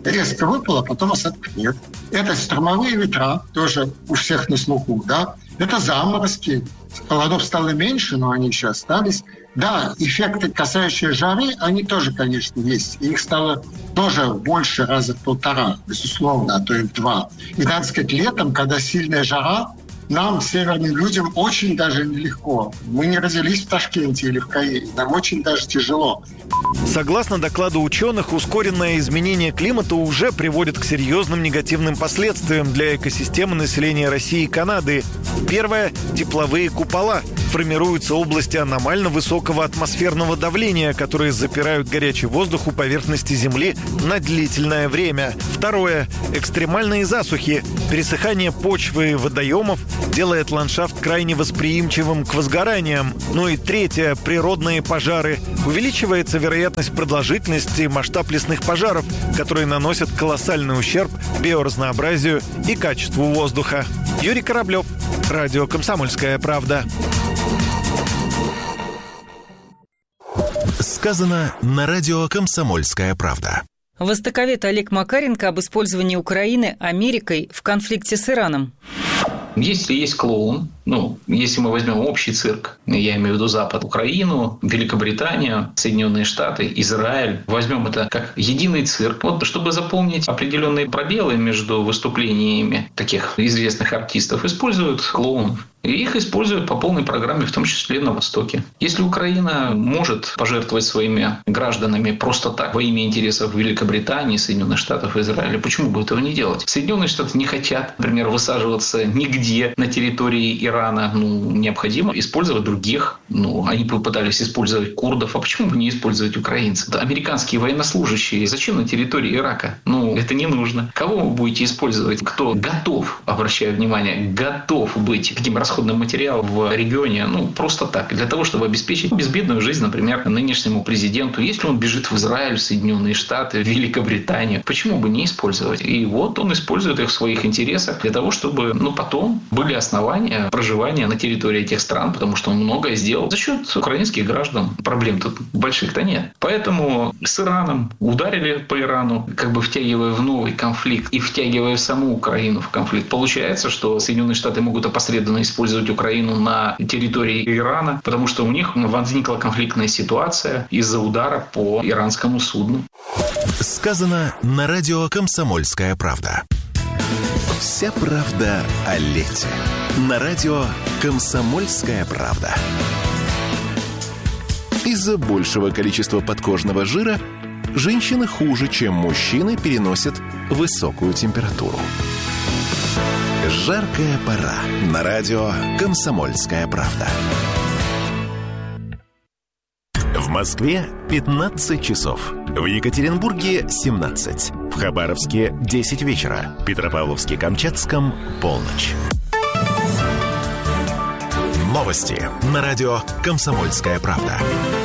резко выпало, потом осадков нет. Это штормовые ветра, тоже у всех на слуху, да. Это заморозки. Холодов стало меньше, но они еще остались. Да, эффекты, касающие жары, они тоже, конечно, есть. Их стало тоже больше раза в полтора, безусловно, а то и в два. И надо сказать, летом, когда сильная жара, нам, северным людям, очень даже нелегко. Мы не родились в Ташкенте или в Каире. Нам очень даже тяжело. Согласно докладу ученых, ускоренное изменение климата уже приводит к серьезным негативным последствиям для экосистемы населения России и Канады. Первое – тепловые купола. Формируются области аномально высокого атмосферного давления, которые запирают горячий воздух у поверхности Земли на длительное время. Второе – экстремальные засухи. Пересыхание почвы и водоемов делает ландшафт крайне восприимчивым к возгораниям. Ну и третье – природные пожары. Увеличивается вероятность продолжительности и масштаб лесных пожаров, которые наносят колоссальный ущерб биоразнообразию и качеству воздуха. Юрий Кораблев, радио «Комсомольская правда». Сказано на радио «Комсомольская правда». Востоковед Олег Макаренко об использовании Украины Америкой в конфликте с Ираном. Если есть клоун, ну, если мы возьмем общий цирк, я имею в виду Запад, Украину, Великобританию, Соединенные Штаты, Израиль, возьмем это как единый цирк, вот чтобы заполнить определенные пробелы между выступлениями таких известных артистов, используют клоунов. И их используют по полной программе, в том числе на Востоке. Если Украина может пожертвовать своими гражданами просто так, во имя интересов Великобритании, Соединенных Штатов и Израиля, почему бы этого не делать? Соединенные Штаты не хотят, например, высаживаться нигде на территории Ирана. Ну, необходимо использовать других. Ну, они попытались использовать курдов. А почему бы не использовать украинцев? Да, американские военнослужащие. Зачем на территории Ирака? Ну, это не нужно. Кого вы будете использовать? Кто готов, обращаю внимание, готов быть таким расходным материалом в регионе, ну, просто так, для того, чтобы обеспечить безбедную жизнь, например, нынешнему президенту. Если он бежит в Израиль, в Соединенные Штаты, в Великобританию, почему бы не использовать? И вот он использует их в своих интересах для того, чтобы, ну, потом были основания проживания на территории этих стран, потому что он многое сделал за счет украинских граждан. Проблем тут больших-то нет. Поэтому с Ираном ударили по Ирану, как бы втягивая в новый конфликт и втягивая саму Украину в конфликт. Получается, что Соединенные Штаты могут опосредованно использовать Украину на территории Ирана, потому что у них возникла конфликтная ситуация из-за удара по иранскому судну. Сказано на радио «Комсомольская правда». Вся правда о лете. На радио «Комсомольская правда». Из-за большего количества подкожного жира женщины хуже, чем мужчины, переносят высокую температуру. Жаркая пора. На радио «Комсомольская правда». В Москве пятнадцать часов. В Екатеринбурге семнадцать. В Хабаровске десять вечера. Петропавловске-Камчатском полночь. Новости на радио «Комсомольская правда».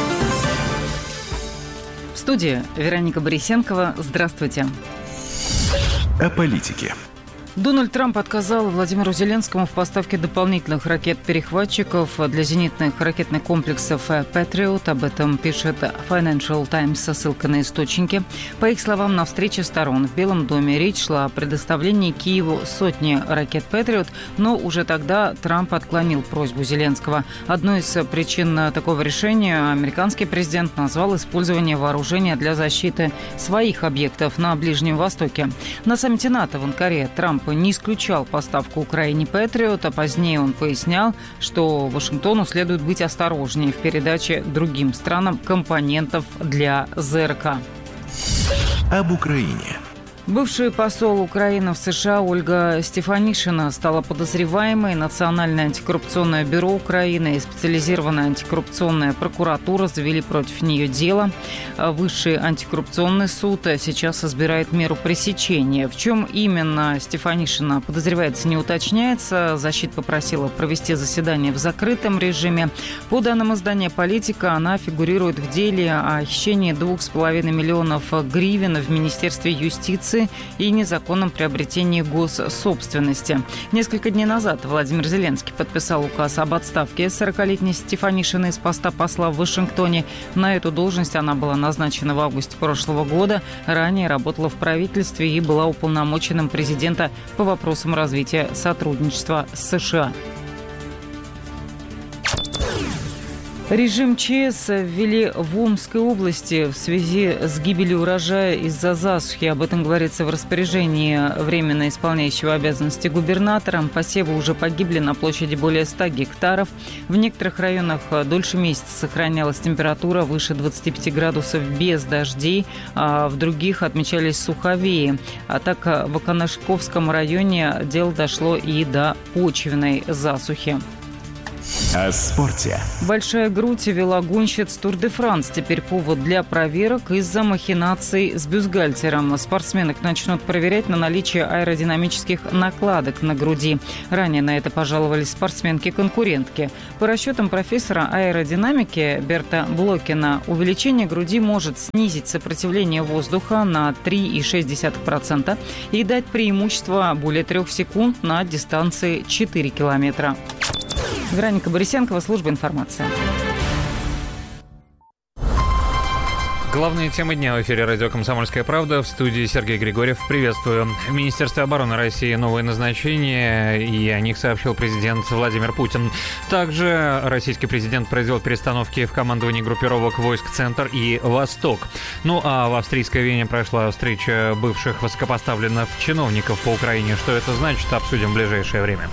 В студии Вероника Борисенкова. Здравствуйте. О политике. Дональд Трамп отказал Владимиру Зеленскому в поставке дополнительных ракет-перехватчиков для зенитных ракетных комплексов «Патриот». Об этом пишет Financial Times со ссылкой на источники. По их словам, на встрече сторон в Белом доме речь шла о предоставлении Киеву сотни ракет «Патриот», но уже тогда Трамп отклонил просьбу Зеленского. Одной из причин такого решения американский президент назвал использование вооружения для защиты своих объектов на Ближнем Востоке. На саммите НАТО в Анкаре Трамп не исключал поставку Украине «Патриот», а позднее он пояснял, что Вашингтону следует быть осторожнее в передаче другим странам компонентов для ЗРК. Об Украине. Бывший посол Украины в США Ольга Стефанишина стала подозреваемой. Национальное антикоррупционное бюро Украины и специализированная антикоррупционная прокуратура завели против нее дело. Высший антикоррупционный суд сейчас избирает меру пресечения. В чем именно Стефанишина подозревается, не уточняется. Защита попросила провести заседание в закрытом режиме. По данным издания «Политика», она фигурирует в деле о хищении двух с половиной миллионов гривен в Министерстве юстиции коррупции и незаконном приобретении госсобственности. Несколько дней назад Владимир Зеленский подписал указ об отставке сорокалетней Стефанишиной из поста посла в Вашингтоне. На эту должность она была назначена в августе прошлого года. Ранее работала в правительстве и была уполномоченным президента по вопросам развития сотрудничества с США. Режим ЧС ввели в Омской области в связи с гибелью урожая из-за засухи. Об этом говорится в распоряжении временно исполняющего обязанности губернатора. Посевы уже погибли на площади более ста гектаров. В некоторых районах дольше месяца сохранялась температура выше двадцати пяти градусов без дождей, а в других отмечались суховеи. А так в Аканашковском районе дело дошло и до почвенной засухи. О спорте. Большая грудь вела гонщиц Тур де Франс. Теперь повод для проверок из-за махинаций с бюстгальтером. Спортсменок начнут проверять на наличие аэродинамических накладок на груди. Ранее на это пожаловались спортсменки-конкурентки. По расчетам профессора аэродинамики Берта Блокина, увеличение груди может снизить сопротивление воздуха на три целых шесть десятых процента и дать преимущество более трех секунд на дистанции четыре километра. Вероника Борисенкова, служба информации. Главные темы дня в эфире радио «Комсомольская правда». В студии Сергей Григорьев. Приветствую. В Министерстве обороны России новые назначения, и о них сообщил президент Владимир Путин. Также российский президент произвел перестановки в командовании группировок войск «Центр» и «Восток». Ну а в австрийской Вене прошла встреча бывших высокопоставленных чиновников по Украине. Что это значит, обсудим в ближайшее время.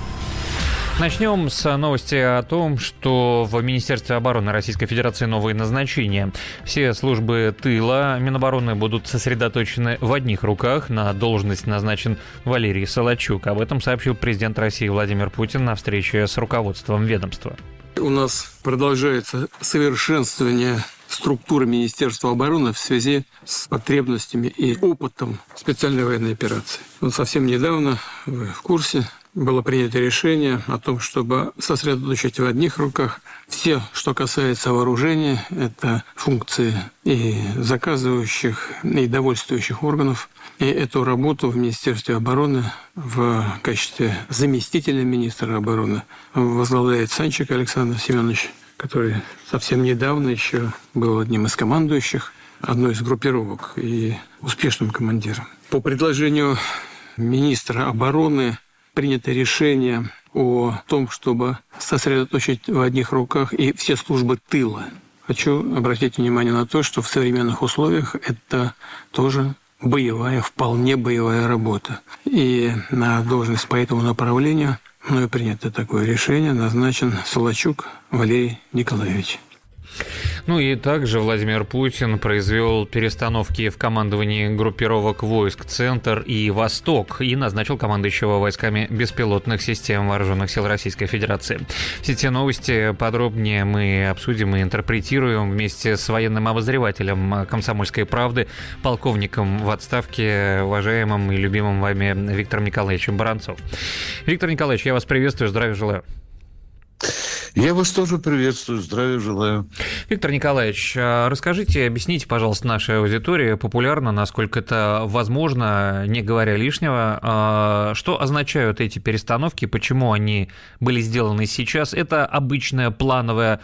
Начнем с новости о том, что в Министерстве обороны Российской Федерации новые назначения. Все службы тыла Минобороны будут сосредоточены в одних руках. На должность назначен Валерий Солочук. Об этом сообщил президент России Владимир Путин на встрече с руководством ведомства. У нас продолжается совершенствование структуры Министерства обороны в связи с потребностями и опытом специальной военной операции. Вот совсем недавно, вы в курсе, было принято решение о том, чтобы сосредоточить в одних руках все, что касается вооружения, это функции и заказывающих, и довольствующих органов. И эту работу в Министерстве обороны в качестве заместителя министра обороны возглавляет Санчик Александр Семенович, который совсем недавно еще был одним из командующих одной из группировок и успешным командиром. По предложению министра обороны принято решение о том, чтобы сосредоточить в одних руках и все службы тыла. Хочу обратить внимание на то, что в современных условиях это тоже боевая, вполне боевая работа. И на должность по этому направлению мною принято такое решение, назначен Солочук Валерий Николаевич. Ну и также Владимир Путин произвел перестановки в командовании группировок войск «Центр» и «Восток» и назначил командующего войсками беспилотных систем Вооруженных сил Российской Федерации. Все те новости подробнее мы обсудим и интерпретируем вместе с военным обозревателем «Комсомольской правды», полковником в отставке, уважаемым и любимым вами Виктором Николаевичем Баранцов. Виктор Николаевич, я вас приветствую, здравия желаю. Я вас тоже приветствую, здравия желаю. Виктор Николаевич, расскажите, объясните, пожалуйста, нашей аудитории популярно, насколько это возможно, не говоря лишнего, что означают эти перестановки, почему они были сделаны сейчас? Это обычная плановая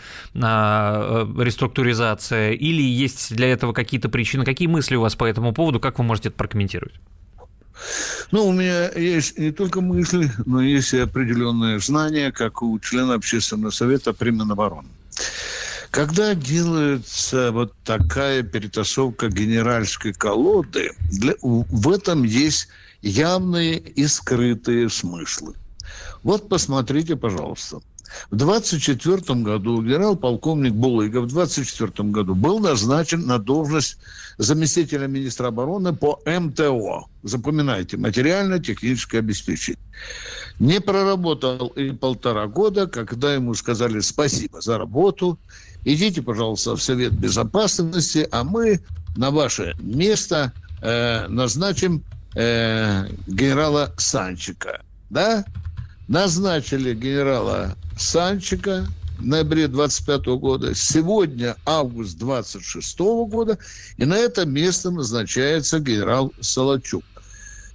реструктуризация или есть для этого какие-то причины? Какие мысли у вас по этому поводу, как вы можете это прокомментировать? Ну, у меня есть не только мысли, но есть и определенные знания, как у члена Общественного совета при Минобороны. Когда делается вот такая перетасовка генеральской колоды, для, в этом есть явные и скрытые смыслы. Вот посмотрите, пожалуйста. В двадцать четвёртом году генерал-полковник Булыгов в двадцать четвёртом году был назначен на должность заместителя министра обороны по эм тэ о. Запоминайте, материально-техническое обеспечение. Не проработал и полтора года, когда ему сказали спасибо за работу, идите, пожалуйста, в Совет Безопасности, а мы на ваше место э, назначим э, генерала Санчика. Да? Назначили генерала Санчика в ноябре двадцать пятого года. Сегодня август двадцать шестого года. И на это место назначается генерал Солочук.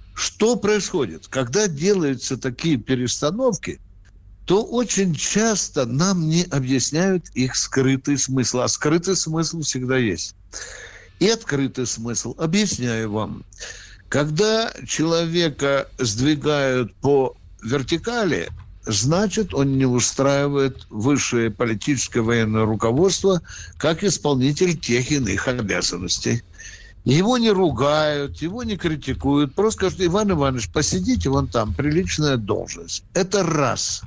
что происходит? Когда делаются такие перестановки, то очень часто нам не объясняют их скрытый смысл. А скрытый смысл всегда есть. И открытый смысл. Объясняю вам. Когда человека сдвигают по вертикали, значит, он не устраивает высшее политическое военное руководство как исполнитель тех иных обязанностей. Его не ругают, его не критикуют. Просто скажут: Иван Иванович, посидите вон там, приличная должность. Это раз.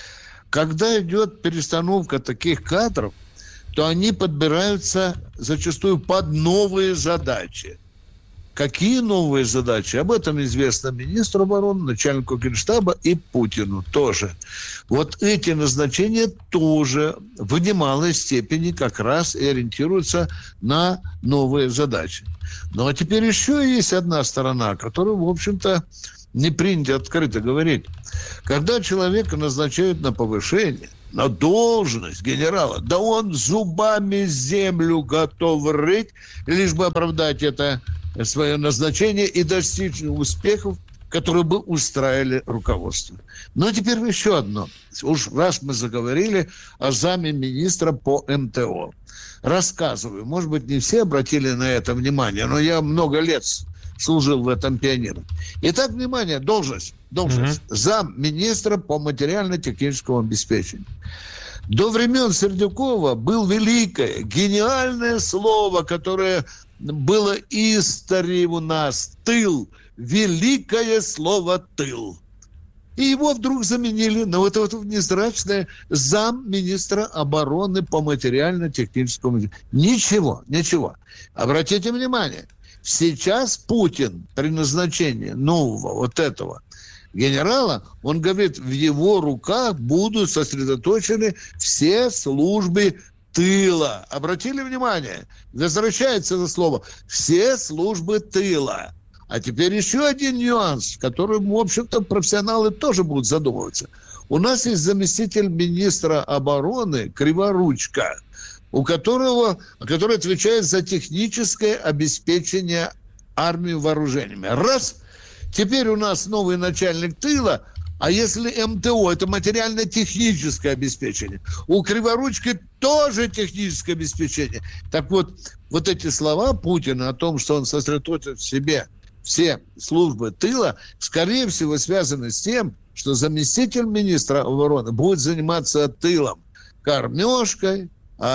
Когда идет перестановка таких кадров, то они подбираются зачастую под новые задачи. Какие новые задачи? Об этом известно министру обороны, начальнику Генштаба и Путину тоже. Вот эти назначения тоже в немалой степени как раз и ориентируются на новые задачи. Ну а теперь еще есть одна сторона, которую, в общем-то, не принято открыто говорить. Когда человека назначают на повышение, на должность генерала, да он зубами землю готов рыть, лишь бы оправдать это свое назначение и достичь успехов, которые бы устраивали руководство. Но теперь еще одно. Уж раз мы заговорили о заме министра по эм тэ о. Рассказываю. Может быть, не все обратили на это внимание, но я много лет служил в этом пионером. Итак, внимание, должность. Должность. Mm-hmm. Замминистра по материально-техническому обеспечению. До времен Сердюкова был великое, гениальное слово, которое было истори у нас. Тыл. Великое слово «тыл». И его вдруг заменили на вот это вот внезрачное замминистра обороны по материально-техническому. Ничего, ничего. Обратите внимание, сейчас Путин при назначении нового вот этого генерала, он говорит, в его руках будут сосредоточены все службы тыла. Обратили внимание? Возвращается это слово. Все службы тыла. А теперь еще один нюанс, который, в общем-то, профессионалы тоже будут задумываться. У нас есть заместитель министра обороны Криворучка, у которого, который отвечает за техническое обеспечение армии вооружениями. Раз. Теперь у нас новый начальник тыла. А если эм тэ о – это материально-техническое обеспечение, у Криворучки тоже техническое обеспечение. Так вот, вот эти слова Путина о том, что он сосредоточит в себе все службы тыла, скорее всего, связаны с тем, что заместитель министра обороны будет заниматься тылом, кормежкой,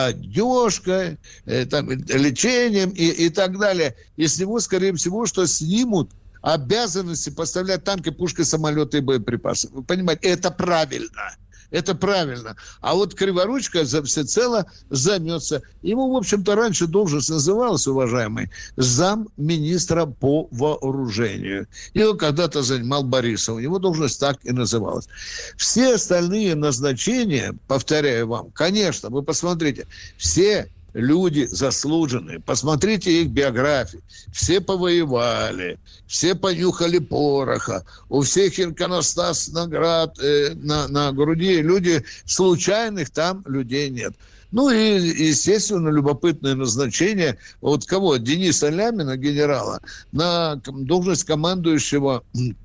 одежкой, э, там, лечением и, и так далее. И с него, скорее всего, что снимут обязанности поставлять танки, пушки, самолеты и боеприпасы. Вы понимаете, это правильно. Это правильно. А вот Криворучка всецело займется. Ему, в общем-то, раньше должность называлась, уважаемый, замминистра по вооружению. Его когда-то занимал Борисов. Его должность так и называлась. Все остальные назначения, повторяю вам, конечно, вы посмотрите, все люди заслуженные. Посмотрите их биографии. Все повоевали, все понюхали пороха, у всех иконостас наград э, на, на груди. Люди случайных там людей нет. Ну и, естественно, любопытное назначение вот кого? Дениса Лямина, генерала, на должность командующего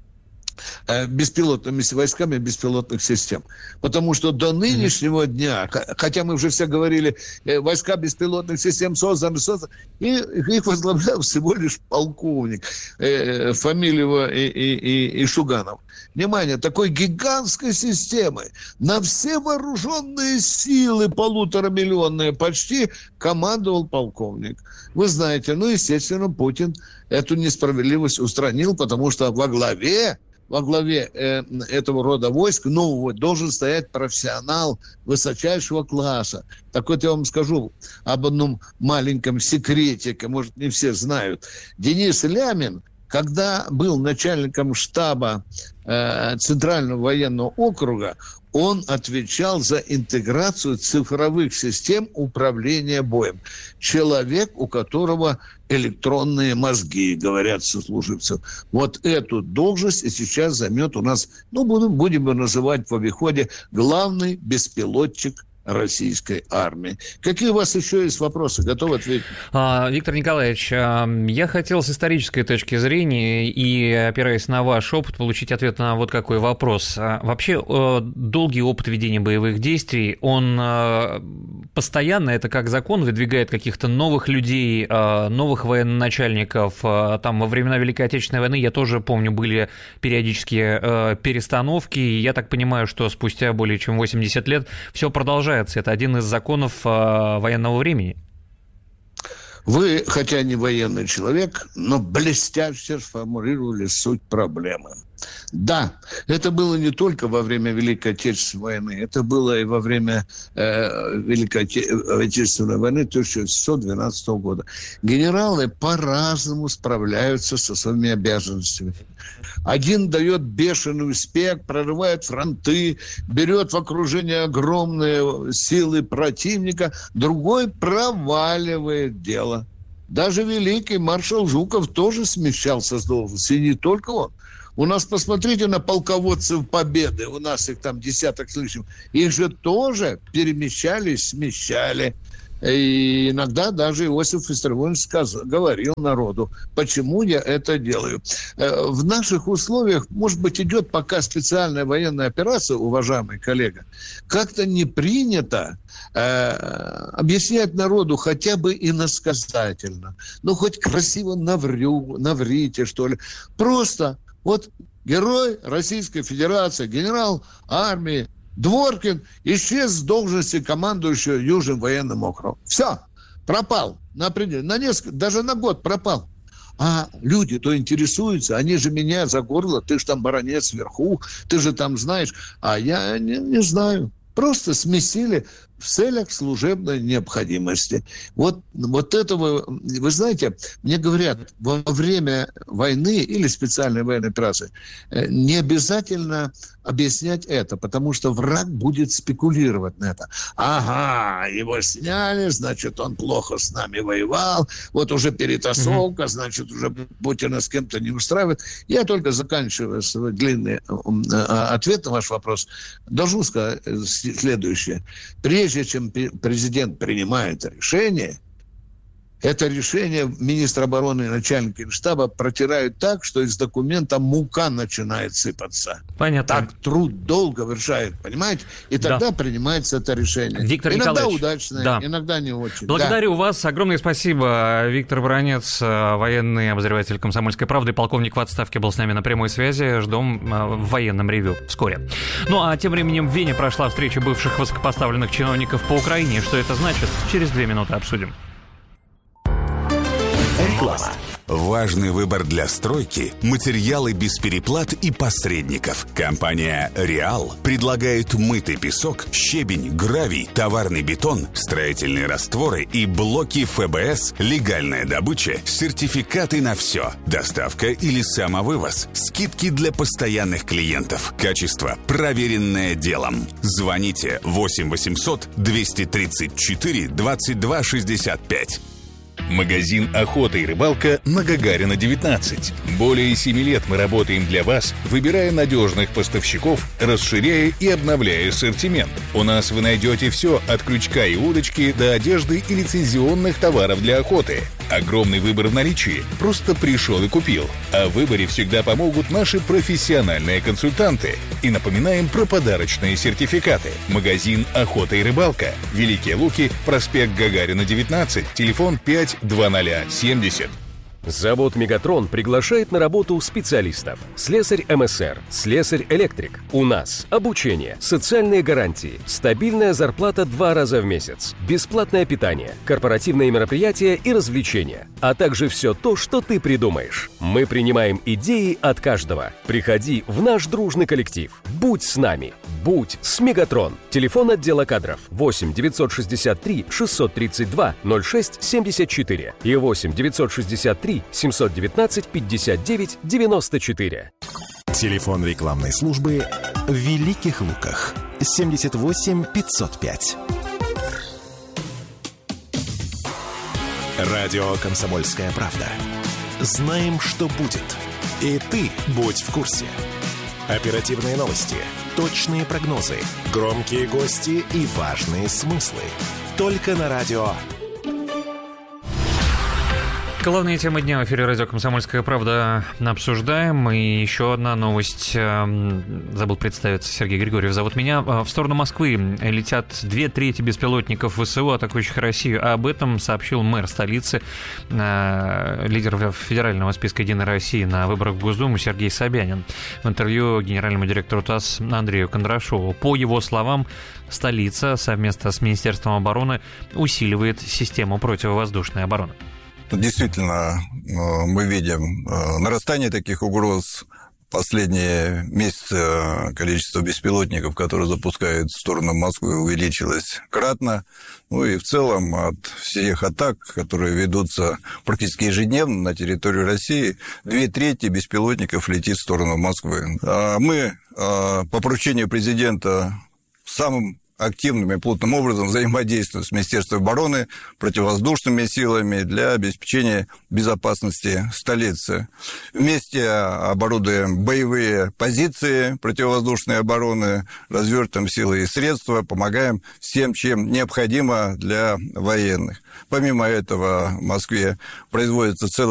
беспилотными войсками беспилотных систем. Потому что до нынешнего дня, хотя мы уже все говорили, войска беспилотных систем созданы, созданы и их возглавлял всего лишь полковник, э, Фамильева и, и, и, и Шуганов. Внимание, такой гигантской системы на все вооруженные силы, полуторамиллионные почти, командовал полковник. Вы знаете, ну, естественно, Путин эту несправедливость устранил, потому что во главе во главе э, этого рода войск нового должен стоять профессионал высочайшего класса. Так вот я вам скажу об одном маленьком секрете, может, не все знают. Денис Лямин, когда был начальником штаба э, Центрального военного округа, он отвечал за интеграцию цифровых систем управления боем. Человек, у которого электронные мозги, говорят сослуживцы. Вот эту должность и сейчас займет у нас, ну, будем, будем называть в обиходе, главный беспилотчик российской армии. Какие у вас еще есть вопросы? Готовы ответить? А, Виктор Николаевич, я хотел с исторической точки зрения и, опираясь на ваш опыт, получить ответ на вот какой вопрос. Вообще, долгий опыт ведения боевых действий, он постоянно, это как закон, выдвигает каких-то новых людей, новых военачальников. Там во времена Великой Отечественной войны, я тоже помню, были периодические перестановки. И я так понимаю, что спустя более чем восемьдесят лет все продолжается. Это один из законов военного времени. Вы, хотя не военный человек, но блестяще сформулировали суть проблемы. Да, это было не только во время Великой Отечественной войны, это было и во время э, Великой Отечественной войны тысяча девятьсот двенадцатого года. Генералы по-разному справляются со своими обязанностями. Один дает бешеный успех, прорывает фронты, берет в окружение огромные силы противника, другой проваливает дело. Даже великий маршал Жуков тоже смещался с должности, и не только он. У нас, посмотрите на полководцев Победы, у нас их там десяток с лишним. Их же тоже перемещали, смещали. И иногда даже Иосиф Виссарионович говорил народу, почему я это делаю. В наших условиях, может быть, идет пока специальная военная операция, уважаемый коллега, как-то не принято э, объяснять народу хотя бы иносказательно. Ну, хоть красиво наврю, наврите, что ли. Просто вот герой Российской Федерации, генерал армии Дворкин исчез с должности командующего Южным военным округом. Все, пропал. На, на несколько, даже на год пропал. А люди-то интересуются, они же меня за горло, ты же там баронец вверху, ты же там знаешь. А я не, не знаю. Просто смесили в целях служебной необходимости. Вот, вот этого, вы знаете, мне говорят, во время войны или специальной военной операции не обязательно объяснять это, потому что враг будет спекулировать на это. Ага, его сняли, значит, он плохо с нами воевал, вот уже перетасовка, mm-hmm. значит, уже Путина с кем-то не устраивает. Я только заканчиваю свой длинный ответ на ваш вопрос. Должен сказать следующее. Прежде чем президент принимает решение, это решение министр обороны и начальник Генштаба протирают так, что из документа мука начинает сыпаться. Понятно. Так труд долго решает, понимаете? И тогда да. принимается это решение. Виктор иногда Николаевич, удачное, да. иногда не очень. Благодарю да. вас. Огромное спасибо. Виктор Баранец, военный обозреватель «Комсомольской правды», полковник в отставке, был с нами на прямой связи. Ждем в военном ревью вскоре. Ну, а тем временем в Вене прошла встреча бывших высокопоставленных чиновников по Украине. Что это значит? Через две минуты обсудим. Реклама. Важный выбор для стройки – материалы без переплат и посредников. Компания «Реал» предлагает мытый песок, щебень, гравий, товарный бетон, строительные растворы и блоки эф бэ эс, легальная добыча, сертификаты на все, доставка или самовывоз, скидки для постоянных клиентов, качество, проверенное делом. Звоните восемь восемьсот двести тридцать четыре двадцать два шестьдесят пять. Магазин «Охота и рыбалка» на Гагарина, девятнадцать. Более семи лет мы работаем для вас, выбирая надежных поставщиков, расширяя и обновляя ассортимент. У нас вы найдете все от крючка и удочки до одежды и лицензионных товаров для охоты. Огромный выбор в наличии. Просто пришел и купил. О выборе всегда помогут наши профессиональные консультанты. И напоминаем про подарочные сертификаты. Магазин «Охота и рыбалка». Великие Луки, проспект Гагарина, девятнадцать, телефон пять двадцать семьдесят. Завод «Мегатрон» приглашает на работу специалистов. Слесарь эм эс эр, слесарь-электрик. У нас обучение, социальные гарантии, стабильная зарплата два раза в месяц, бесплатное питание, корпоративные мероприятия и развлечения, а также все то, что ты придумаешь. Мы принимаем идеи от каждого. Приходи в наш дружный коллектив. Будь с нами. Будь с «Мегатрон». Телефон отдела кадров восемь девятьсот шестьдесят три шестьсот тридцать два ноль шесть семьдесят четыре и восемь девятьсот шестьдесят три семьсот девятнадцать пятьдесят девять девяносто четыре. Телефон рекламной службы в Великих Луках семьдесят восемь пятьсот пять. Радио «Комсомольская правда». Знаем, что будет. И ты будь в курсе. Оперативные новости, точные прогнозы, громкие гости и важные смыслы. Только на радио. Главные темы дня в эфире радио «Комсомольская правда» обсуждаем. И еще одна новость. Забыл представиться. Сергей Григорьев зовут меня. В сторону Москвы летят две трети беспилотников ВСУ, атакующих Россию. А об этом сообщил мэр столицы, лидер федерального списка «Единой России» на выборах в Госдуму Сергей Собянин в интервью генеральному директору ТАСС Андрею Кондрашову. По его словам, столица совместно с Министерством обороны усиливает систему противовоздушной обороны. Действительно, мы видим нарастание таких угроз. Последние месяцы количество беспилотников, которые запускают в сторону Москвы, увеличилось кратно. Ну и в целом от всех атак, которые ведутся практически ежедневно на территорию России, две трети беспилотников летит в сторону Москвы. А мы по поручению президента самым активным и плотным образом взаимодействуем с Министерством обороны, противовоздушными силами для обеспечения безопасности столицы. Вместе оборудуем боевые позиции противовоздушной обороны, развертываем силы и средства, помогаем всем, чем необходимо для военных. Помимо этого, в Москве производится целый